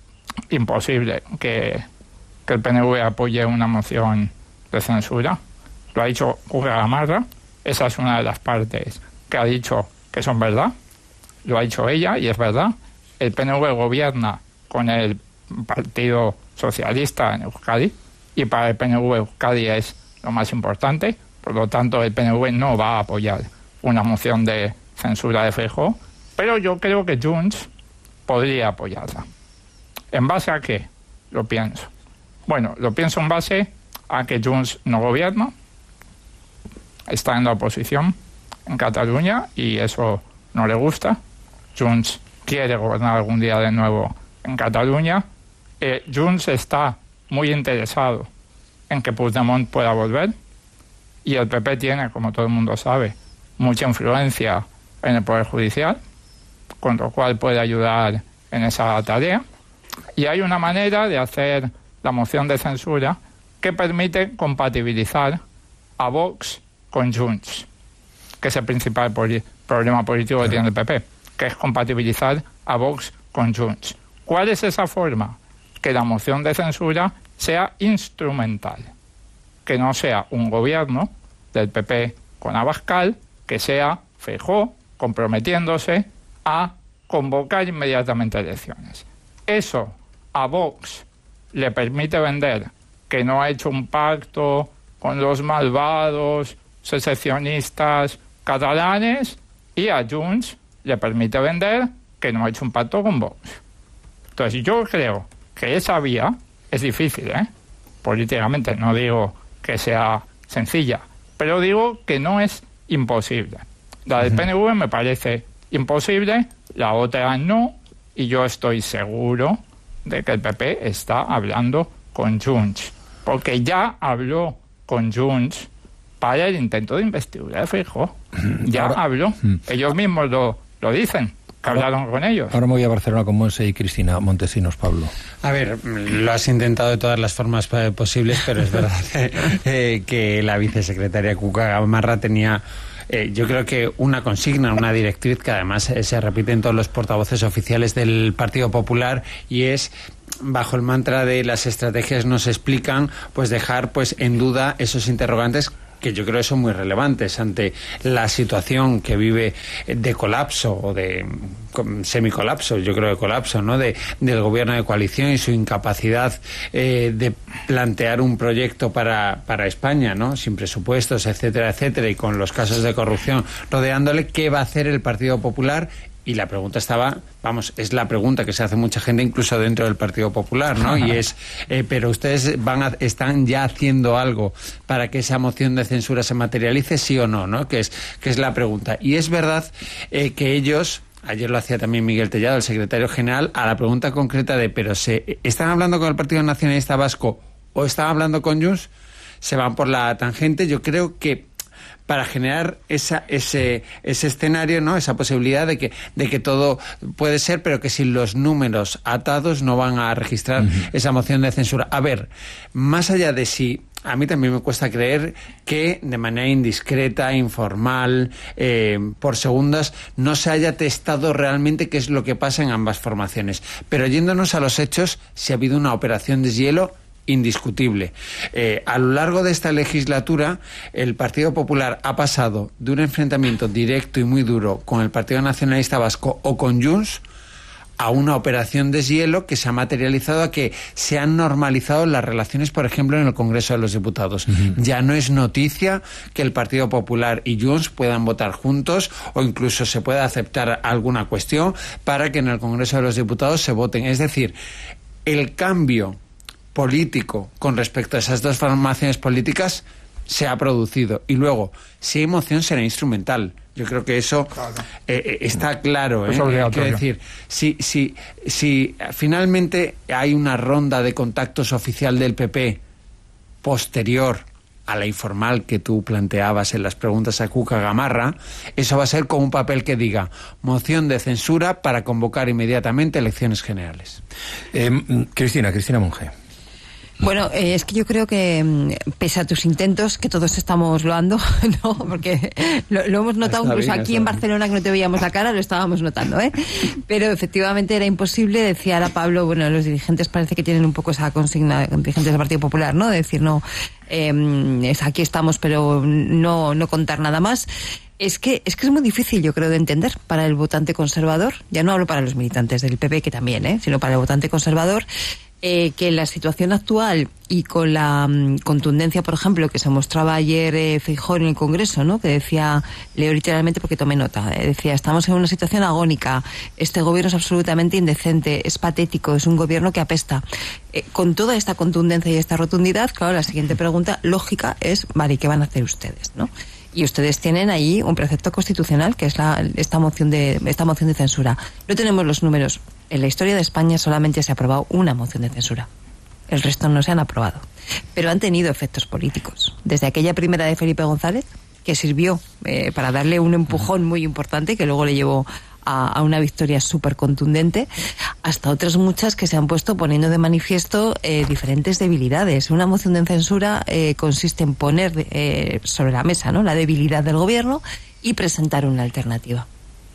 imposible que, que el P N V apoye una moción de censura. Lo ha dicho Cucagamarra, esa es una de las partes que ha dicho que son verdad. Lo ha dicho ella y es verdad. El P N V gobierna con el Partido Socialista en Euskadi y para el P N V Euskadi es lo más importante. Por lo tanto, el P N V no va a apoyar una moción de censura de Feijóo, pero yo creo que Junts podría apoyarla. ¿En base a qué? Lo pienso. Bueno, lo pienso en base a que Junts no gobierna, está en la oposición en Cataluña y eso no le gusta. Junts quiere gobernar algún día de nuevo en Cataluña. Eh, Junts está muy interesado en que Puigdemont pueda volver y el P P tiene, como todo el mundo sabe, mucha influencia en el Poder Judicial, con lo cual puede ayudar en esa tarea. Y hay una manera de hacer la moción de censura que permite compatibilizar a Vox con Junts, que es el principal poli- problema político que tiene el P P, que es compatibilizar a Vox con Junts. ¿Cuál es esa forma? Que la moción de censura sea instrumental, que no sea un gobierno del P P con Abascal, que sea Feijóo comprometiéndose a convocar inmediatamente elecciones. Eso a Vox le permite vender que no ha hecho un pacto con los malvados secesionistas catalanes, y a Junts le permite vender que no ha hecho un pacto con Vox. Entonces yo creo que esa vía es difícil, ¿eh? Políticamente, no digo que sea sencilla, pero digo que no es imposible. La del P N V me parece imposible, la otra no, y yo estoy seguro de que el P P está hablando con Junts, porque ya habló con Junts para el intento de investidura de Feijóo. Ya Ahora, habló. Mm. Ellos mismos lo, lo dicen, que hablaron con ellos. Ahora me voy a Barcelona con Monse y Cristina Montesinos, Pablo. A ver, lo has intentado de todas las formas posibles, pero es verdad eh, que la vicesecretaria Cuca Gamarra tenía... Eh, yo creo que una consigna, una directriz que además eh, se repite en todos los portavoces oficiales del Partido Popular, y es, bajo el mantra de las estrategias nos explican, pues dejar pues en duda esos interrogantes que yo creo que son muy relevantes ante la situación que vive de colapso o de semicolapso, yo creo de colapso, ¿no? De, del gobierno de coalición y su incapacidad eh, de plantear un proyecto para, para España, ¿no? Sin presupuestos, etcétera, etcétera, y con los casos de corrupción rodeándole. ¿Qué va a hacer el Partido Popular? Y la pregunta estaba, vamos, es la pregunta que se hace mucha gente incluso dentro del Partido Popular, ¿no? Y es, eh, pero ustedes van a, están ya haciendo algo para que esa moción de censura se materialice, sí o no, ¿no? Que es, que es la pregunta. Y es verdad eh, que ellos, ayer lo hacía también Miguel Tellado, el secretario general, a la pregunta concreta de, pero se están hablando con el Partido Nacionalista Vasco o están hablando con Junts, se van por la tangente. Yo creo que para generar esa, ese, ese escenario, ¿no? Esa posibilidad de que, de que todo puede ser, pero que sin los números atados no van a registrar uh-huh. esa moción de censura. A ver, más allá de si... A mí también me cuesta creer que de manera indiscreta, informal, eh, por segundas, no se haya testado realmente qué es lo que pasa en ambas formaciones. Pero yéndonos a los hechos, si ha habido una operación deshielo indiscutible. Eh, a lo largo de esta legislatura, el Partido Popular ha pasado de un enfrentamiento directo y muy duro con el Partido Nacionalista Vasco o con Junts a una operación deshielo que se ha materializado a que se han normalizado las relaciones, por ejemplo, en el Congreso de los Diputados. Uh-huh. Ya no es noticia que el Partido Popular y Junts puedan votar juntos o incluso se pueda aceptar alguna cuestión para que en el Congreso de los Diputados se voten. Es decir, el cambio político con respecto a esas dos formaciones políticas se ha producido. Y luego, si hay moción, será instrumental. Yo creo que eso claro. eh, está claro. ¿eh? Quiero decir, si, si, si finalmente hay una ronda de contactos oficial del P P posterior a la informal que tú planteabas en las preguntas a Cuca Gamarra, eso va a ser con un papel que diga moción de censura para convocar inmediatamente elecciones generales. Eh, Cristina, Cristina Monge. Bueno, eh, es que yo creo que pese a tus intentos, que todos estamos loando, ¿no? Porque lo, lo hemos notado está incluso bien, aquí en Barcelona, que no te veíamos la cara, lo estábamos notando, ¿eh? Pero efectivamente era imposible. Decía ahora Pablo, bueno, los dirigentes parece que tienen un poco esa consigna, dirigentes del Partido Popular, ¿no? De decir, no, eh, es, aquí estamos, pero no, no contar nada más. Es que, es que es muy difícil, yo creo, de entender para el votante conservador. Ya no hablo para los militantes del P P, que también, ¿eh? Sino para el votante conservador. Eh, que en la situación actual y con la um, contundencia, por ejemplo, que se mostraba ayer eh, Feijóo en el Congreso, ¿no? Que decía, leo literalmente porque tomé nota, eh, decía, estamos en una situación agónica, este gobierno es absolutamente indecente, es patético, es un gobierno que apesta. Eh, con toda esta contundencia y esta rotundidad, claro, la siguiente pregunta lógica es, vale, ¿qué van a hacer ustedes, no? Y ustedes tienen ahí un precepto constitucional que es la, esta moción de esta moción de censura. No tenemos los números. En la historia de España solamente se ha aprobado una moción de censura. El resto no se han aprobado. Pero han tenido efectos políticos. Desde aquella primera de Felipe González, que sirvió eh, para darle un empujón muy importante, que luego le llevó a, a una victoria súper contundente, hasta otras muchas que se han puesto poniendo de manifiesto eh, diferentes debilidades. Una moción de censura eh, consiste en poner eh, sobre la mesa, ¿no?, la debilidad del gobierno y presentar una alternativa.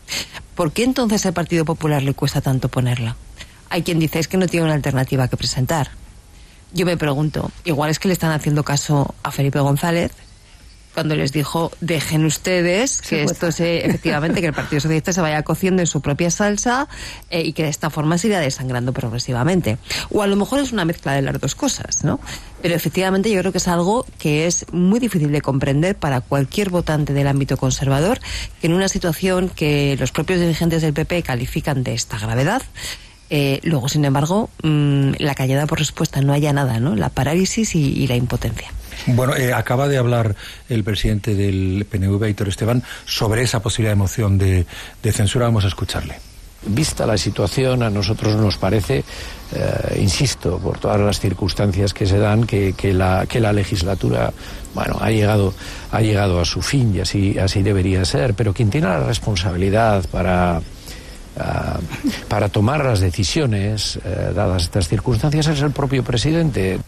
¿Por qué entonces al Partido Popular le cuesta tanto ponerla? Hay quien dice es que no tiene una alternativa que presentar. Yo me pregunto, igual es que le están haciendo caso a Felipe González cuando les dijo, dejen ustedes que sí, esto se, efectivamente, que el Partido Socialista se vaya cociendo en su propia salsa eh, y que de esta forma se irá desangrando progresivamente. O a lo mejor es una mezcla de las dos cosas, ¿no? Pero efectivamente yo creo que es algo que es muy difícil de comprender para cualquier votante del ámbito conservador, que en una situación que los propios dirigentes del P P califican de esta gravedad, eh, luego, sin embargo, mmm, la callada por respuesta no haya nada, ¿no? La parálisis y, y la impotencia. Bueno, eh, acaba de hablar el presidente del P N V, Aitor Esteban, sobre esa posibilidad de moción de, de censura. Vamos a escucharle. vista la situación, a nosotros nos parece, eh, insisto, por todas las circunstancias que se dan, que, que, la, que la legislatura, bueno, ha llegado, ha llegado a su fin y así, así debería ser, pero quien tiene la responsabilidad para... Uh, para tomar las decisiones, uh, dadas estas circunstancias, es el propio presidente.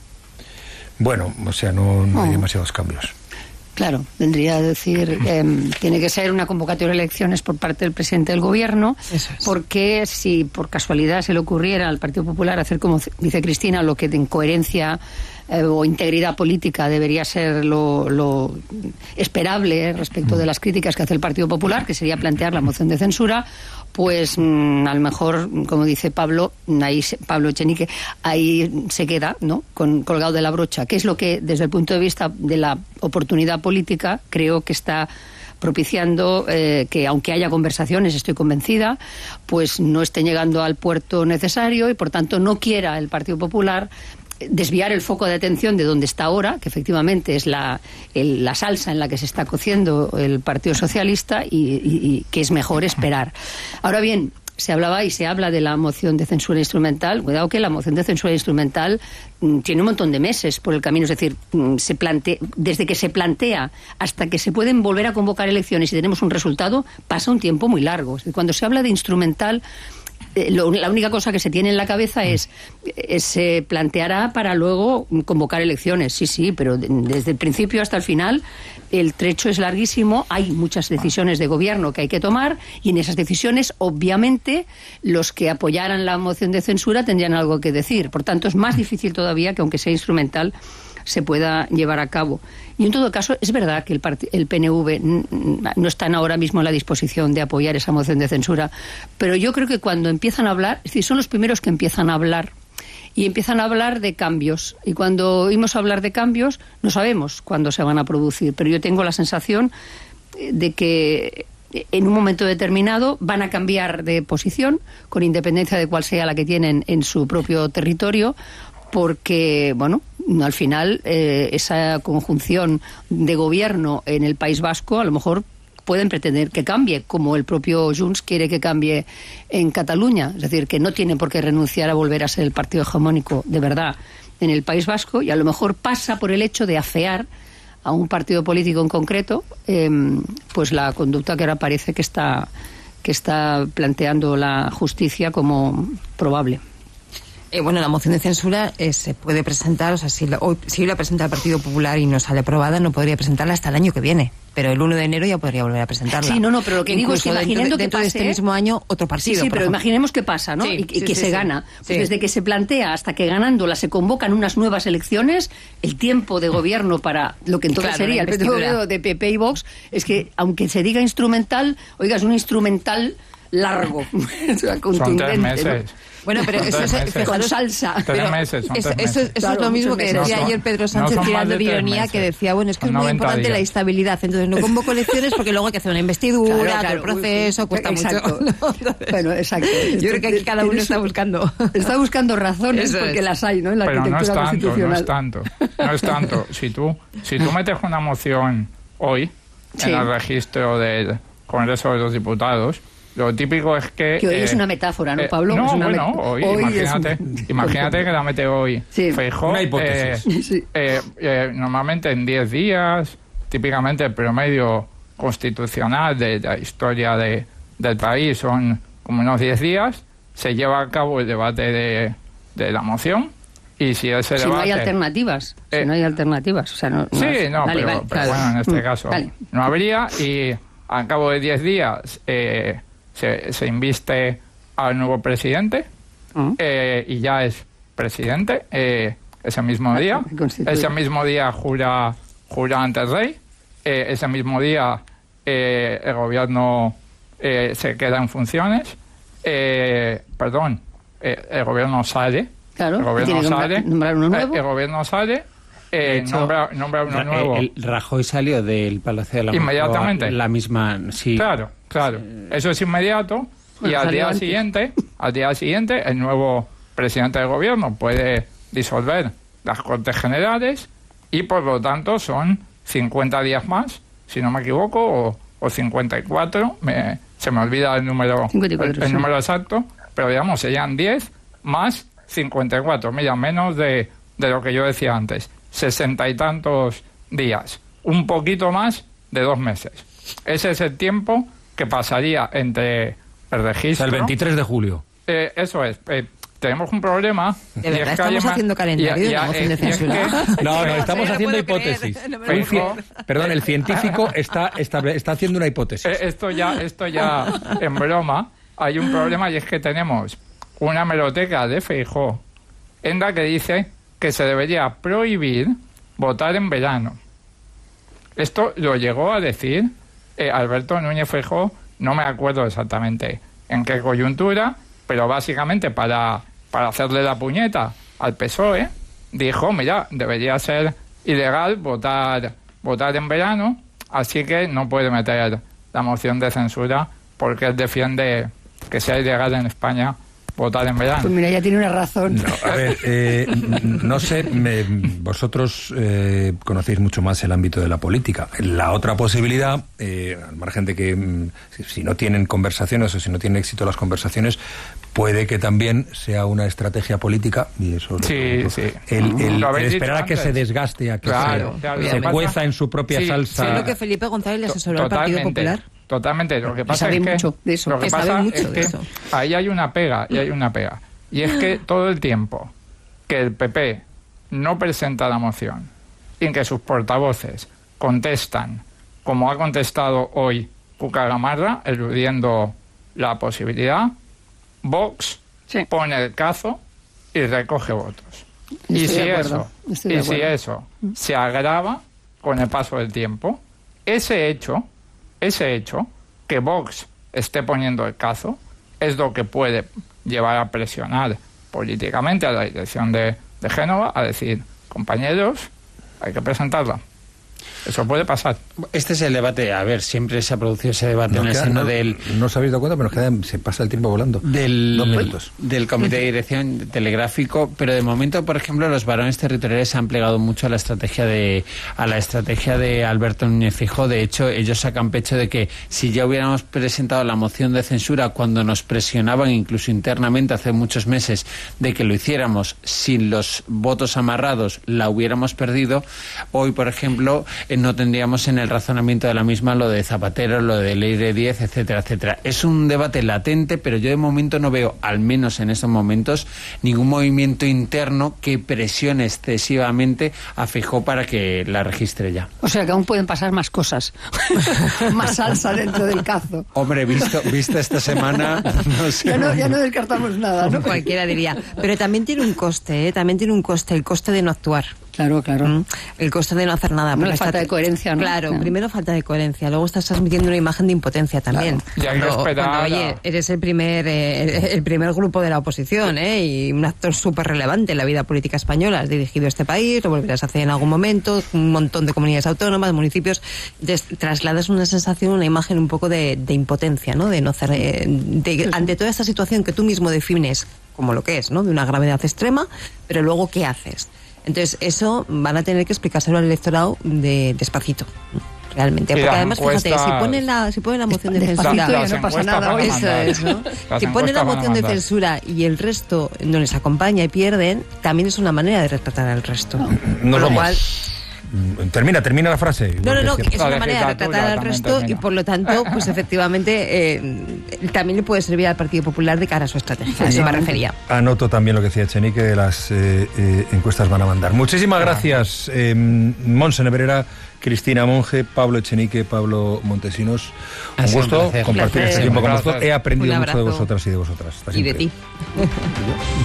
Bueno, o sea, no, no hay demasiados cambios. Claro, vendría a decir, eh, tiene que ser una convocatoria de elecciones por parte del presidente del gobierno, es. porque si por casualidad se le ocurriera al Partido Popular hacer, como dice Cristina, lo que en coherencia eh, o integridad política debería ser lo, lo esperable eh, respecto de las críticas que hace el Partido Popular, que sería plantear la moción de censura, pues mmm, a lo mejor, como dice Pablo, ahí se, Pablo Echenique, ahí se queda, ¿no?, con, colgado de la brocha, que es lo que, desde el punto de vista de la oportunidad política, creo que está propiciando eh, que, aunque haya conversaciones, estoy convencida, pues no estén llegando al puerto necesario y, por tanto, no quiera el Partido Popular desviar el foco de atención de donde está ahora, que efectivamente es la, el, la salsa en la que se está cociendo el Partido Socialista, y, y, y que es mejor esperar. Ahora bien, se hablaba y se habla de la moción de censura instrumental. Cuidado que la moción de censura instrumental mm, tiene un montón de meses por el camino. Es decir, mm, se plantea, desde que se plantea hasta que se pueden volver a convocar elecciones y tenemos un resultado, pasa un tiempo muy largo. Es decir, cuando se habla de instrumental, eh, lo, la única cosa que se tiene en la cabeza es, eh, se planteará para luego convocar elecciones. Sí, sí, pero de, desde el principio hasta el final el trecho es larguísimo, hay muchas decisiones de gobierno que hay que tomar, y en esas decisiones, obviamente, los que apoyaran la moción de censura tendrían algo que decir. Por tanto, es más difícil todavía que, aunque sea instrumental, se pueda llevar a cabo. Y en todo caso, es verdad que el, el P N V no están ahora mismo en la disposición de apoyar esa moción de censura, pero yo creo que cuando empiezan a hablar, es decir, son los primeros que empiezan a hablar, y empiezan a hablar de cambios. Y cuando oímos hablar de cambios, no sabemos cuándo se van a producir. Pero yo tengo la sensación de que en un momento determinado van a cambiar de posición, con independencia de cuál sea la que tienen en su propio territorio, porque, bueno, al final eh, esa conjunción de gobierno en el País Vasco a lo mejor pueden pretender que cambie, como el propio Junts quiere que cambie en Cataluña. Es decir, que no tienen por qué renunciar a volver a ser el partido hegemónico de verdad en el País Vasco, y a lo mejor pasa por el hecho de afear a un partido político en concreto, eh, pues la conducta que ahora parece que está, que está planteando la justicia como probable. Eh, bueno, la moción de censura eh, se puede presentar, o sea, si, la, hoy, si hoy la presenta el Partido Popular y no sale aprobada, no podría presentarla hasta el año que viene. Pero el uno de enero ya podría volver a presentarla. Sí, no, no, pero lo que Incluso digo es que imaginando dentro, dentro que de pase, este mismo año otro partido. Sí, sí, pero ejemplo. imaginemos que pasa, ¿no? Sí, y, y sí, que sí, se sí. gana. Pues Sí. desde que se plantea hasta que ganándola se convocan unas nuevas elecciones, el tiempo de gobierno para lo que entonces Claro, sería el la investidura. periodo de P P y Vox, es que, aunque se diga instrumental, oiga, es un instrumental largo, o sea, contundente, Son tres meses. ¿no? Bueno, pero Son eso tres es, meses. fijaros, Con salsa. Tres pero meses, son eso, tres eso, meses. eso Claro, es lo mismo muchos que meses. decía No son- ayer Pedro no Sánchez son más tirando de de tres ironía, meses. que decía, bueno, es que es Son muy noventa importante la días. estabilidad, entonces no convoco elecciones porque luego hay que hacer una investidura, Claro, todo claro, el proceso, uy, cuesta exacto. mucho. ¿no? Entonces, Bueno, exacto. yo creo que aquí cada uno Tienes- está buscando. Está buscando razones, Eso porque es. las hay, ¿no? En la Pero no es arquitectura tanto, no constitucional. es tanto. No es tanto. Si tú, si tú metes una moción hoy Sí. en el registro del Congreso de los Diputados, lo típico es que... Que hoy eh, es una metáfora, ¿no, eh, Pablo? no, Es una bueno, met- hoy, hoy es imagínate, un- imagínate que la mete hoy Sí. Feijóo, Una hipótesis. eh, Sí. eh, eh, normalmente en diez días, típicamente el promedio constitucional de, de la historia de, del país son como unos diez días, se lleva a cabo el debate de, de la moción, y si ese Si no debate... hay alternativas, Eh, si no hay alternativas, o sea, no, no Sí, es- no, vale, pero, vale, pero claro. bueno, en este Mm, caso vale. no habría, y al cabo de diez días eh, se, se inviste al nuevo presidente, Mm. eh, y ya es presidente eh, ese mismo día. Se constituye. Ese mismo día jura, jura ante el rey. Eh, ese mismo día eh, el gobierno eh, se queda en funciones. Eh, perdón, eh, el gobierno sale. Claro, el gobierno tiene que nombrar- sale. nombrar uno nuevo. Eh, el gobierno sale. Eh, De hecho, nombra, nombra uno Ra- nuevo. el Rajoy salió del Palacio de la Inmediatamente. Moncloa la misma, sí. Claro, claro. Eso es inmediato. Y Bueno, al salió día antes. siguiente, al día siguiente, el nuevo presidente del gobierno puede disolver las Cortes Generales, y por lo tanto son cincuenta días más, si no me equivoco, o, o cincuenta y cuatro, me, se me olvida el número, el, el número exacto, pero digamos, serían diez más cincuenta y cuatro, mira, menos de, de lo que yo decía antes, sesenta y tantos días, un poquito más de dos meses. Ese es el tiempo que pasaría entre el registro... O sea, el veintitrés de julio. Eh, eso es. Eh, tenemos un problema. ¿De verdad estamos una... haciendo calendario y, y, de la moción de censura? Es que... No, no, estamos no haciendo hipótesis. No Feijó... Perdón, el científico está, está, está haciendo una hipótesis. Eh, esto ya, esto ya en broma, hay un problema y es que tenemos una hemeroteca de Feijó en la que dice que se debería prohibir votar en verano. Esto lo llegó a decir eh, Alberto Núñez Feijóo, no me acuerdo exactamente en qué coyuntura, pero básicamente para, para hacerle la puñeta al P S O E, dijo, mira, debería ser ilegal votar, votar en verano, así que no puede meter la moción de censura porque él defiende que sea ilegal en España votar en verano. Pues mira, ya tiene una razón. No, a ver, eh, no sé, me, vosotros eh, conocéis mucho más el ámbito de la política. La otra posibilidad, eh, al margen de que si no tienen conversaciones o si no tienen éxito las conversaciones, puede que también sea una estrategia política, y eso sí, lo, sí. el, el, el esperar a que se desgaste, a que claro, se, claro, se cueza en su propia sí, salsa. Sí, lo que Felipe González le asesoró al Partido Popular. Totalmente. Lo que pasa es que, mucho de eso. Lo que, que pasa mucho es que eso. ahí hay una pega, y hay una pega. Y es que todo el tiempo que el P P no presenta la moción y que sus portavoces contestan, como ha contestado hoy Cuca Gamarra, eludiendo la posibilidad, Vox sí. pone el cazo y recoge votos. Estoy y si eso, y si eso se agrava con el paso del tiempo, ese hecho Ese hecho, que Vox esté poniendo el cazo, es lo que puede llevar a presionar políticamente a la dirección de, de Génova a decir, compañeros, hay que presentarla. Eso puede pasar. Este es el debate. A ver, siempre se ha producido ese debate no, en el queda, seno no, del... No os habéis dado cuenta, pero queda, se pasa el tiempo volando. Del, Dos minutos. Del Comité de Dirección Telegráfico, pero de momento, por ejemplo, los varones territoriales se han plegado mucho a la estrategia de a la estrategia de Alberto Núñez Feijóo. De hecho, ellos sacan pecho de que si ya hubiéramos presentado la moción de censura cuando nos presionaban, incluso internamente hace muchos meses, de que lo hiciéramos sin los votos amarrados, la hubiéramos perdido, hoy, por ejemplo, eh, no tendríamos en el razonamiento de la misma lo de Zapatero, lo de Ley de diez, etcétera, etcétera. Es un debate latente, pero yo de momento no veo, al menos en estos momentos, ningún movimiento interno que presione excesivamente a Feijóo para que la registre ya. O sea que aún pueden pasar más cosas, más salsa dentro del cazo. Hombre, visto, visto esta semana, no sé. Ya no, ya no descartamos nada, ¿no? Cualquiera diría. Pero también tiene un coste, ¿eh? También tiene un coste, el coste de no actuar. Claro, claro. ¿Mm? El coste de no hacer nada. No, la falta de coherencia, ¿no? Claro, claro, primero falta de coherencia, luego estás transmitiendo una imagen de impotencia también. Claro. Ya hay que esperar. Cuando, oye, eres el primer eh, el primer grupo de la oposición, ¿eh? Y un actor súper relevante en la vida política española. Has dirigido este país, lo volverás a hacer en algún momento, un montón de comunidades autónomas, municipios. Entonces, trasladas una sensación, una imagen un poco de, de impotencia, ¿no? De no hacer, eh, de, ante toda esta situación que tú mismo defines como lo que es, ¿no? De una gravedad extrema, pero luego, ¿qué haces? Entonces, eso van a tener que explicárselo al electorado de, despacito, realmente. Porque además, fíjate, si ponen la, si ponen la moción de censura... Ya no pasa nada. Eso es, ¿no? Si ponen la moción de censura y el resto no les acompaña y pierden, también es una manera de retratar al resto. No, no lo cual... Termina, termina la frase. No, no, no, es una manera de tratar al resto y por lo tanto, pues efectivamente, eh, también le puede servir al Partido Popular de cara a su estrategia. A eso me refería. Anoto también lo que decía Echenique, de las eh, eh, encuestas van a mandar. Muchísimas gracias, eh, Montse Nebrera, Cristina Monge, Pablo Echenique, Pablo Montesinos. Un gusto un compartir este tiempo con vosotros. He aprendido mucho de vosotras y de vosotras. Hasta y de ti.